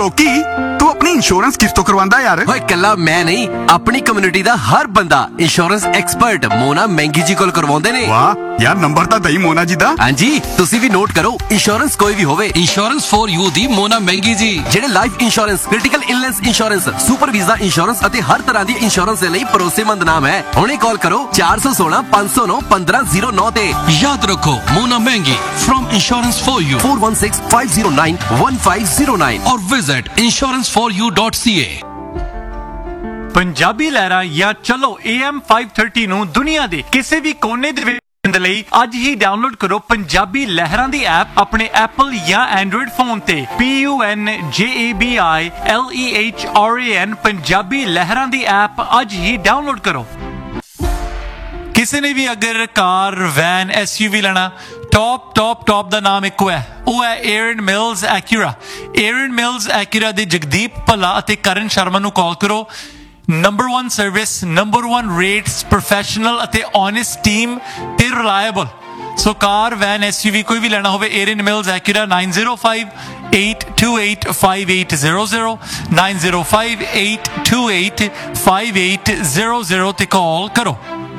लोकी तू अपनी इंश्योरेंस किस्तों करवांदा यार? ਓਏ ਕੱਲਾ ਮੈਂ ਨਹੀਂ, ਆਪਣੀ ਕਮਿਊਨਿਟੀ ਦਾ ਹਰ ਬੰਦਾ ਇੰਸ਼ੋਰੈਂਸ ਐਕਸਪਰਟ ਮੋਨਾ ਮਹਿੰਗੀ ਜੀ ਕੋਲ ਕਰਵਾਉਂਦੇ ਨੇ। ਵਾਹ ਯਾਰ, ਨੰਬਰ ਤਾਂ ਦਈ ਮੋਨਾ ਜੀ ਦਾ। ਹਾਂਜੀ, ਤੁਸੀਂ ਵੀ ਨੋਟ ਕਰੋ, ਇੰਸ਼ੋਰੈਂਸ ਕੋਈ ਵੀ ਹੋਵੇ, ਇੰਸ਼ੋਰੈਂਸ ਫॉर ਯੂ ਦੀ ਮੋਨਾ ਮਹਿੰਗੀ ਜੀ, ਜਿਹੜੇ life insurance, critical illness insurance, super visa insurance ਅਤੇ ਹਰ ਤਰ੍ਹਾਂ ਦੀ ਇੰਸ਼ੋਰੈਂਸ ਦੇ ਲਈ ਭਰੋਸੇਮੰਦ ਨਾਮ ਹੈ। ਹੁਣੇ ਕਾਲ ਕਰੋ 416 509 1509 ਤੇ। ਯਾਦ ਰੱਖੋ ਮੋਨਾ ਮਹਿੰਗੀ from insurance for you 416 509 1509 or visit insuranceforyou.ca। Punjabi ਲਹਿਰਾਂ ਜਾਂ ਚਲੋ AM 530 ਨੂੰ ਦੁਨੀਆ ਦੇ ਕਿਸੇ ਵੀ ਕੋਨੇ ਦੇ ਵਿੱਚ ਦੇ ਲਈ ਅੱਜ ਹੀ ਡਾਊਨਲੋਡ ਕਰੋ ਪੰਜਾਬੀ ਲਹਿਰਾਂ ਦੀ ਐਪ ਆਪਣੇ ਐਪਲ ਜਾਂ ਐਂਡਰੋਇਡ ਫੋਨ ਤੇ। PUNJABILEHRAN ਪੰਜਾਬੀ ਲਹਿਰਾਂ ਦੀ ਐਪ ਅੱਜ ਹੀ ਡਾਊਨਲੋਡ ਕਰੋ। ਕਿਸੇ ਨੇ ਵੀ ਅਗਰ ਕਾਰ, ਵੈਨ, SUV ਲੈਣਾ, ਟੌਪ ਦਾ ਨਾਮ ਇੱਕੋ ਹੈ, ਉਹ ਹੈ ਏਰਨ ਮਿਲਸ ਐਕੂਰਾ। ਏਰਨ ਮਿਲਸ ਐਕੂਰਾ ਦੇ ਜਗਦੀਪ ਭੱਲਾ ਅਤੇ ਕਰਨ ਸ਼ਰਮਾ ਨੂੰ ਕਾਲ ਕਰੋ। Number 1 service, number 1 rates, professional ਅਤੇ ਓਨੈਸਟ ਟੀਮ ਤੇ ਰਿਲਾਇਬਲ। ਸੋ ਕਾਰ, ਵੈਨ, SUV ਕੋਈ ਵੀ ਲੈਣਾ ਹੋਵੇ, ਏਰਨ ਮਿਲਸ ਐਕੂਰਾ 9058285800 9058285800 ਤੇ ਕਾਲ ਕਰੋ।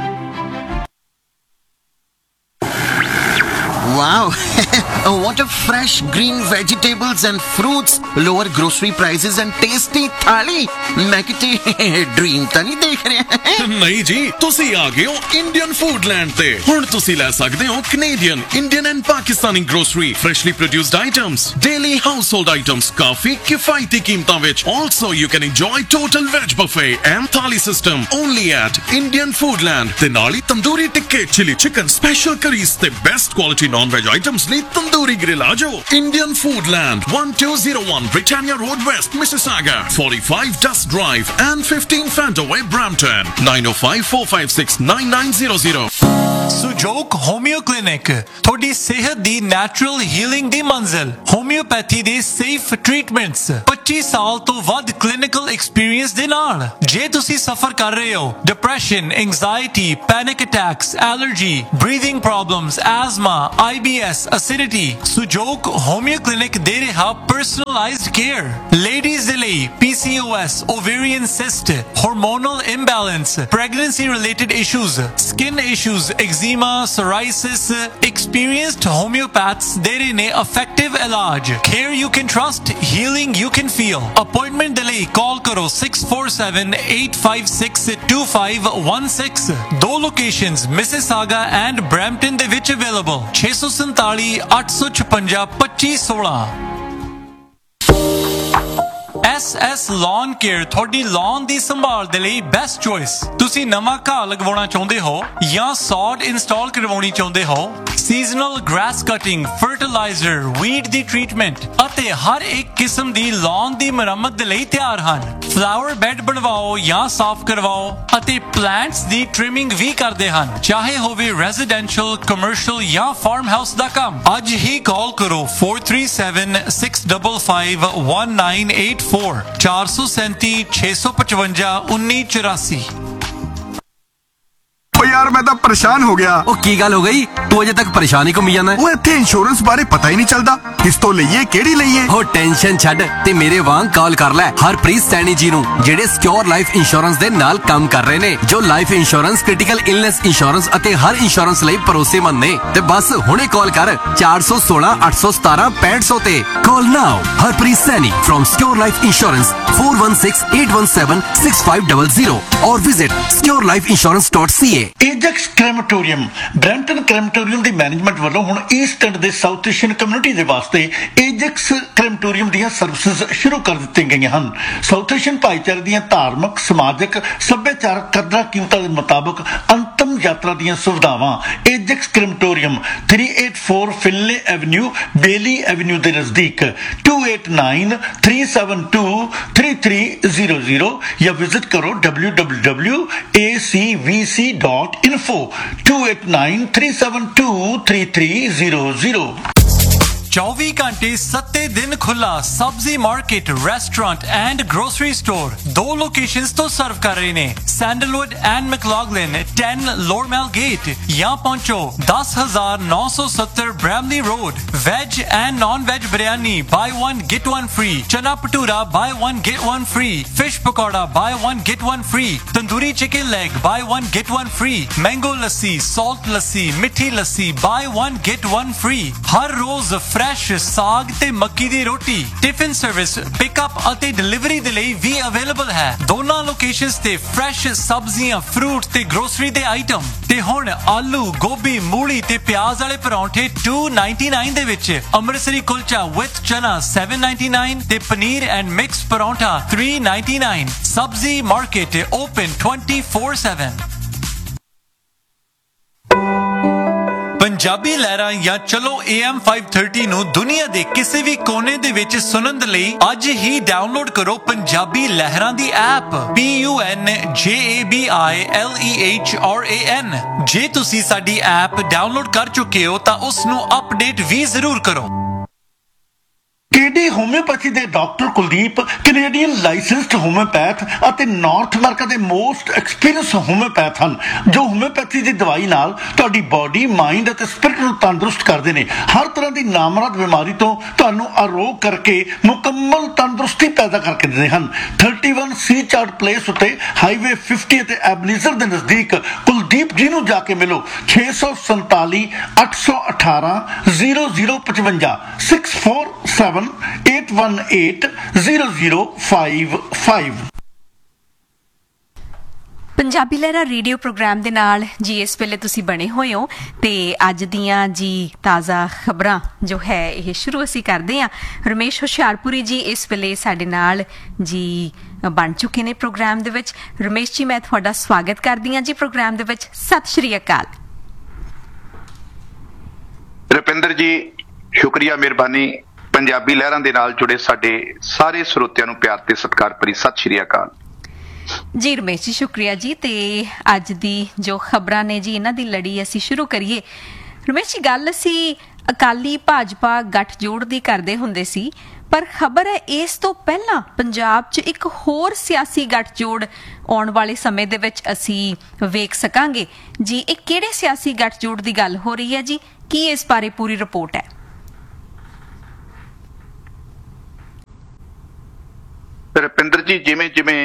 Wow, what a fresh green vegetables and fruits, lower grocery prices and tasty thali. मैं किते dream ਤਾਂ ਨਹੀਂ ਦੇਖ ਰਿਹਾ। ਨਹੀਂ ਜੀ, ਤੁਸੀਂ ਆ ਗਏ ਹੋ ਇੰਡੀਅਨ ਫੂਡਲੈਂਡ ਤੇ। ਹੁਣ ਤੁਸੀਂ ਲੈ ਸਕਦੇ ਹੋ Canadian, Indian and Pakistani grocery, ਫਰੈਸ਼ਲੀ produced items, daily household items, ਕਾਫੀ ਕਿਫਾਇਤੀ ਕੀਮਤਾਂ ਵਿੱਚ। Also you can enjoy total veg buffet and thali system only at Indian Foodland। ਤੇ ਨਾਲ ਹੀ tandoori ਟਿੱਕੇ, chili chicken, special curries ਤੇ best quality non-veg items ਲਈ tandoori grill ਆ ਜਾਓ। Indian Foodland, 1201 Britannia Road West, Mississauga, 45 Dust Drive and 15 Fantaway, Brampton, 9054569900। ਸੁਜੋਕ ਹੋਮਿਓ clinic, ਤੁਹਾਡੀ ਸਿਹਤ ਦੀ natural healing ਦੀ ਮੰਜ਼ਿਲ। Homeopathy ਦੇ ਸੇਫ ਟ੍ਰੀਟਮੈਂਟਸ, 25 ਸਾਲ ਤੋਂ ਵੱਧ ਕਲੀਨਿਕਲ ਐਕਸਪੀਰੀਅੰਸ ਦੇ ਨਾਲ। ਜੇ ਤੁਸੀਂ ਸਫਰ ਕਰ ਰਹੇ ਹੋ depression, anxiety, panic attacks, allergy, breathing problems, ਐਜ਼ਮਾ, IBS, acidity, ਸੁਜੋਕ ਹੋਮਿਓ clinic ਦੇ ਰਿਹਾ ਪਰਸਨਲਾਈਜ਼ਡ ਕੇਅਰ। ਲੇਡੀਜ਼ ਦੇ ਲਈ PCOS, ovarian cyst, hormonal imbalance, pregnancy related issues, skin issues, eczema, psoriasis, experienced homeopaths ਦੇ ਰਹੇ ਨੇ effective ਇਲਾਜ। Care you can trust, healing you can feel। Appointment ਦੇ ਲਈ ਕਾਲ ਕਰੋ 647-856-2516। ਦੋ ਲੋਕੇਸ਼ਨਸ Mississauga and Brampton ਦੇ ਵਿੱਚ available। 647 856 2516। SS Lawn Care ਤੁਹਾਡੀ lawn ਦੀ ਸੰਭਾਲ ਦੇ ਲਈ ਬੈਸਟ ਚੋਇਸ। ਤੁਸੀਂ ਨਵਾਂ ਘਾਹ ਲਗਵਾਉਣਾ ਚਾਹੁੰਦੇ ਹੋ ਜਾਂ ਸੌਡ ਇੰਸਟਾਲ ਕਰਵਾਉਣੀ ਚਾਹੁੰਦੇ ਹੋ, seasonal grass cutting, fertiliser, weed ਦੀ ਟ੍ਰੀਟਮੈਂਟ ਅਤੇ ਹਰ ਇੱਕ ਕਿਸਮ ਦੀ lawn ਦੀ ਮੁਰੰਮਤ ਦੇ ਲਈ ਤਿਆਰ ਹਨ। ਫਲਾਵਰ ਬੈੱਡ ਬਣਵਾਓ ਜਾਂ ਸਾਫ਼ ਕਰਵਾਓ ਅਤੇ ਪਲਾਂਟਸ ਦੀ ਟ੍ਰਿਮਿੰਗ ਵੀ ਕਰਦੇ ਹਨ, ਚਾਹੇ ਹੋਵੇ ਰੈਜ਼ੀਡੈਂਸ਼ੀਅਲ, ਕਮਰਸ਼ੀਅਲ ਜਾਂ ਫਾਰਮ ਹਾਊਸ ਦਾ ਕੰਮ। ਅੱਜ ਹੀ ਕਾਲ ਕਰੋ 437-655-1984 437 655 1984। ਓ ਯਾਰ, ਮੈਂ ਤਾਂ ਪਰੇਸ਼ਾਨ ਹੋ ਗਿਆ। ਉਹ ਕੀ ਗੱਲ ਹੋ ਗਈ? ਤੂੰ ਅਜੇ ਤੱਕ ਪਰੇਸ਼ਾਨ ਹੀ ਘੁੰਮੀ ਜਾਂਦਾ। ਉਹ ਇੱਥੇ ਇੰਸ਼ੋਰੈਂਸ ਬਾਰੇ ਪਤਾ ਹੀ ਨਹੀਂ ਚੱਲਦਾ, ਕਿਸ ਤੋਂ ਲਈਏ, ਕਿਹੜੀ ਲਈਏ। ਉਹ ਟੈਨਸ਼ਨ ਛੱਡ ਤੇ ਮੇਰੇ ਵਾਂਗ ਕਾਲ ਕਰ ਲੈ ਹਰਪ੍ਰੀਤ ਸੈਣੀ ਜੀ ਨੂੰ, ਜਿਹੜੇ ਸਿਕਿਉਰ ਲਾਈਫ ਇੰਸ਼ੋਰੈਂਸ ਦੇ ਨਾਲ ਕੰਮ ਕਰ ਰਹੇ ਨੇ, ਜੋ life insurance, critical illness insurance ਅਤੇ ਹਰ ਇੰਸ਼ੋਰੈਂਸ ਲਈ ਭਰੋਸੇਮੰਦ ਨੇ। ਤੇ ਬਸ ਹੁਣੇ ਕਾਲ ਕਰ 416 817 6500 ਤੇ। ਕਾਲ ਨਾਓ Harpreet Saini from Secure Life Insurance 416-817-6500 or visit securelifeinsurance.ca। ਏਜੈਕਸ ਕ੍ਰੈਮੇਟੋਰੀਅਮ, Brampton ਕ੍ਰੈਮੇਟੋਰੀਅਮ the management ਵੱਲੋਂ ਹੁਣ ਈਸਟ ਐਂਡ ਦੇ ਸਾਊਥ ਏਸ਼ੀਅਨ ਕਮਿਊਨਿਟੀ ਦੇ ਵਾਸਤੇ ਏਜੈਕਸ ਕ੍ਰੈਮੇਟੋਰੀਅਮ ਦੀਆਂ ਸਰਵਿਸਿਜ਼ ਸ਼ੁਰੂ ਕਰ ਦਿੱਤੀਆਂ ਗਈਆਂ ਹਨ। ਸਾਊਥ ਏਸ਼ੀਅਨ ਭਾਈਚਾਰੇ ਦੀਆਂ ਧਾਰਮਿਕ, ਸਮਾਜਿਕ, ਸੱਭਿਆਚਾਰਕ ਕਦਰਾਂ ਕੀਮਤਾਂ ਦੇ ਮੁਤਾਬਕ ਅੰਤਮ ਯਾਤਰਾ ਦੀਆਂ ਸੁਵਿਧਾਵਾਂ। ਏਜੈਕਸ ਕ੍ਰੈਮੇਟੋਰੀਅਮ 384 ਫਿਨਲੇ ਐਵਨਿਊ, ਬੇਲੀ ਐਵਨਿਊ ਦੇ ਨਜ਼ਦੀਕ 2893723300 ਜਾਂ ਵਿਜ਼ਿਟ ਕਰੋ www.acvc.info 2893723300। 24 घंटे 7 दिन खुला सब्जी market restaurant and grocery store 2 locations तो सर्व कर रहे ने सैंडलवुड एंड मैक्लॉगलिन 10 लोरमेल गेट या पहुंचो 10,970 Bramalea road veg and non veg biryani bye 1 get 1 free चना bhatura bye 1 get 1 free fish pakora bye 1 get 1 free tandoori chicken leg bye 1 get 1 free mango लस्सी salt लस्सी मिठी लस्सी bye 1 get 1 free हर रोज fresh साग ते मक्की दी रोटी टिफिन सर्विस पिकअप ਅਤੇ delivery ਦੇ ਲਈ ਵੀ available ਹੈ ਦੋਨਾਂ ਲੋਕੇਸ਼ਨਸ ਤੇ ਫਰੈਸ਼ ਸਬਜ਼ੀਆਂ ਫਰੂਟ ਤੇ ਗਰੋਸਰੀ ਦੇ ਆਈਟਮ ਤੇ ਹੁਣ ਆਲੂ ਗੋਭੀ ਮੂਲੀ ਤੇ ਪਿਆਜ਼ ਵਾਲੇ ਪਰੌਂਠੇ 299 ਦੇ ਵਿੱਚ ਅੰਮ੍ਰਿਤਸਰੀ ਕੁਲਚਾ ਵਿਦ ਚਨਾ 799 ਤੇ ਪਨੀਰ ਐਂਡ ਮਿਕਸ ਪਰੌਂਠਾ 399 ਸਬਜ਼ੀ ਮਾਰਕੀਟ ਓਪਨ 24/7 ਪੰਜਾਬੀ ਲਹਿਰਾਂ ਜਾਂ ਚਲੋ AM 530 ਨੂੰ ਦੁਨੀਆ ਦੇ ਕਿਸੇ ਵੀ ਕੋਨੇ ਦੇ ਵਿੱਚ ਸੁਣਨ ਦੇ ਲਈ ਅੱਜ ਹੀ ਡਾਊਨਲੋਡ ਕਰੋ ਪੰਜਾਬੀ ਲਹਿਰਾਂ ਦੀ ਐਪ PUNJABILEHRAN ਜੇ ਤੁਸੀਂ ਸਾਡੀ ਐਪ ਡਾਊਨਲੋਡ ਕਰ ਚੁੱਕੇ ਹੋ ਤਾਂ ਉਸ ਨੂੰ ਅਪਡੇਟ ਵੀ ਜ਼ਰੂਰ ਕਰੋ केडी होम्योपैथी ਦੇ doctor Kuldeep Canadian licensed homeopath ਅਤੇ ਨਾਰਥ ਅਮਰੀਕਾ ਦੇ ਮੋਸਟ ਐਕਸਪੀਰੀਅੰਸ ਹੋਮਿਓਪੈਥ ਹਨ ਜੋ ਹੋਮਿਓਪੈਥੀ ਦੀ ਦਵਾਈ ਨਾਲ ਤੁਹਾਡੀ ਬਾਡੀ ਮਾਈਂਡ ਅਤੇ ਸਪਿਰਿਟ ਨੂੰ ਤੰਦਰੁਸਤ ਕਰਦੇ ਨੇ ਹਰ ਤਰ੍ਹਾਂ ਦੀ ਨਾਮਰਦ ਬਿਮਾਰੀ ਤੋਂ ਤੁਹਾਨੂੰ ਆਰੋਗ ਕਰਕੇ ਮੁਕੰਮਲ ਤੰਦਰੁਸਤੀ ਪੈਦਾ ਕਰਕੇ ਦਿੰਦੇ ਹਨ 31 ਸੀ ਚਾਰਟ ਪਲੇਸ ਉੱਤੇ ਹਾਈਵੇ 50 ਅਤੇ ਐਬਲੀਜ਼ਰ ਦੇ ਨਜ਼ਦੀਕ ਕੁਲਦੀਪ ਜੀ ਨੂੰ ਜਾ ਕੇ ਮਿਲੋ 647 818 0055 647 818-0055 ਪੰਜਾਬੀ ਲਹਿਰਾ ਰੇਡੀਓ ਪ੍ਰੋਗਰਾਮ ਦੇ ਨਾਲ ਜੀ ਇਸ ਵੇਲੇ ਤੁਸੀਂ ਬਣੇ ਹੋਏ ਹੋ ਤੇ ਅੱਜ ਦੀਆਂ ਜੀ ਤਾਜ਼ਾ ਖਬਰਾਂ ਜੋ ਹੈ ਇਹ ਸ਼ੁਰੂ ਅਸੀਂ ਕਰਦੇ ਹਾਂ ਰਮੇਸ਼ ਹੁਸ਼ਿਆਰਪੁਰੀ ਜੀ ਇਸ ਵੇਲੇ ਸਾਡੇ ਨਾਲ ਜੀ ਬਣ ਚੁੱਕੇ ਨੇ ਪ੍ਰੋਗਰਾਮ ਦੇ ਵਿੱਚ ਰਮੇਸ਼ ਜੀ ਮੈਂ ਤੁਹਾਡਾ ਸਵਾਗਤ ਕਰਦੀ ਹਾਂ ਜੀ ਪ੍ਰੋਗਰਾਮ ਦੇ ਵਿੱਚ ਸਤਿ ਸ਼੍ਰੀ ਅਕਾਲ ਰੁਪਿੰਦਰ ਜੀ ਸ਼ੁਕਰੀਆ ਮਿਹਰਬਾਨੀ ਪੰਜਾਬੀ ਲਹਿਰਾਂ ਦੇ ਨਾਲ ਜੁੜੇ ਸਾਡੇ ਸਾਰੇ ਸਰੋਤਿਆਂ ਨੂੰ ਪਿਆਰ ਤੇ ਸਤਿਕਾਰ ਭਰੀ ਸਤਿ ਸ਼੍ਰੀ ਅਕਾਲ ਜੀ ਰਮੇਸ਼ ਜੀ ਸ਼ੁਕਰੀਆ ਜੀ ਤੇ ਅੱਜ ਦੀ ਜੋ ਖਬਰਾਂ ਨੇ ਜੀ ਇਹਨਾਂ ਦੀ ਲੜੀ ਅਸੀਂ ਸ਼ੁਰੂ ਕਰੀਏ ਰਮੇਸ਼ ਜੀ ਗੱਲ ਅਸੀਂ ਅਕਾਲੀ ਭਾਜਪਾ ਗੱਠਜੋੜ ਦੀ ਕਰਦੇ ਹੁੰਦੇ ਸੀ ਪਰ ਖਬਰ ਹੈ ਇਸ ਤੋਂ ਪਹਿਲਾਂ ਪੰਜਾਬ 'ਚ ਇੱਕ ਹੋਰ ਸਿਆਸੀ ਗੱਠਜੋੜ ਆਉਣ ਵਾਲੇ ਸਮੇਂ ਦੇ ਵਿੱਚ ਅਸੀਂ ਵੇਖ ਸਕਾਂਗੇ ਜੀ ਇਹ ਕਿਹੜੇ ਸਿਆਸੀ ਗੱਠਜੋੜ ਦੀ ਗੱਲ ਹੋ ਰਹੀ ਹੈ ਜੀ ਕੀ ਇਸ ਬਾਰੇ ਪੂਰੀ ਰਿਪੋਰਟ ਹੈ ਰੁਪਿੰਦਰ ਜੀ ਜਿਵੇਂ ਜਿਵੇਂ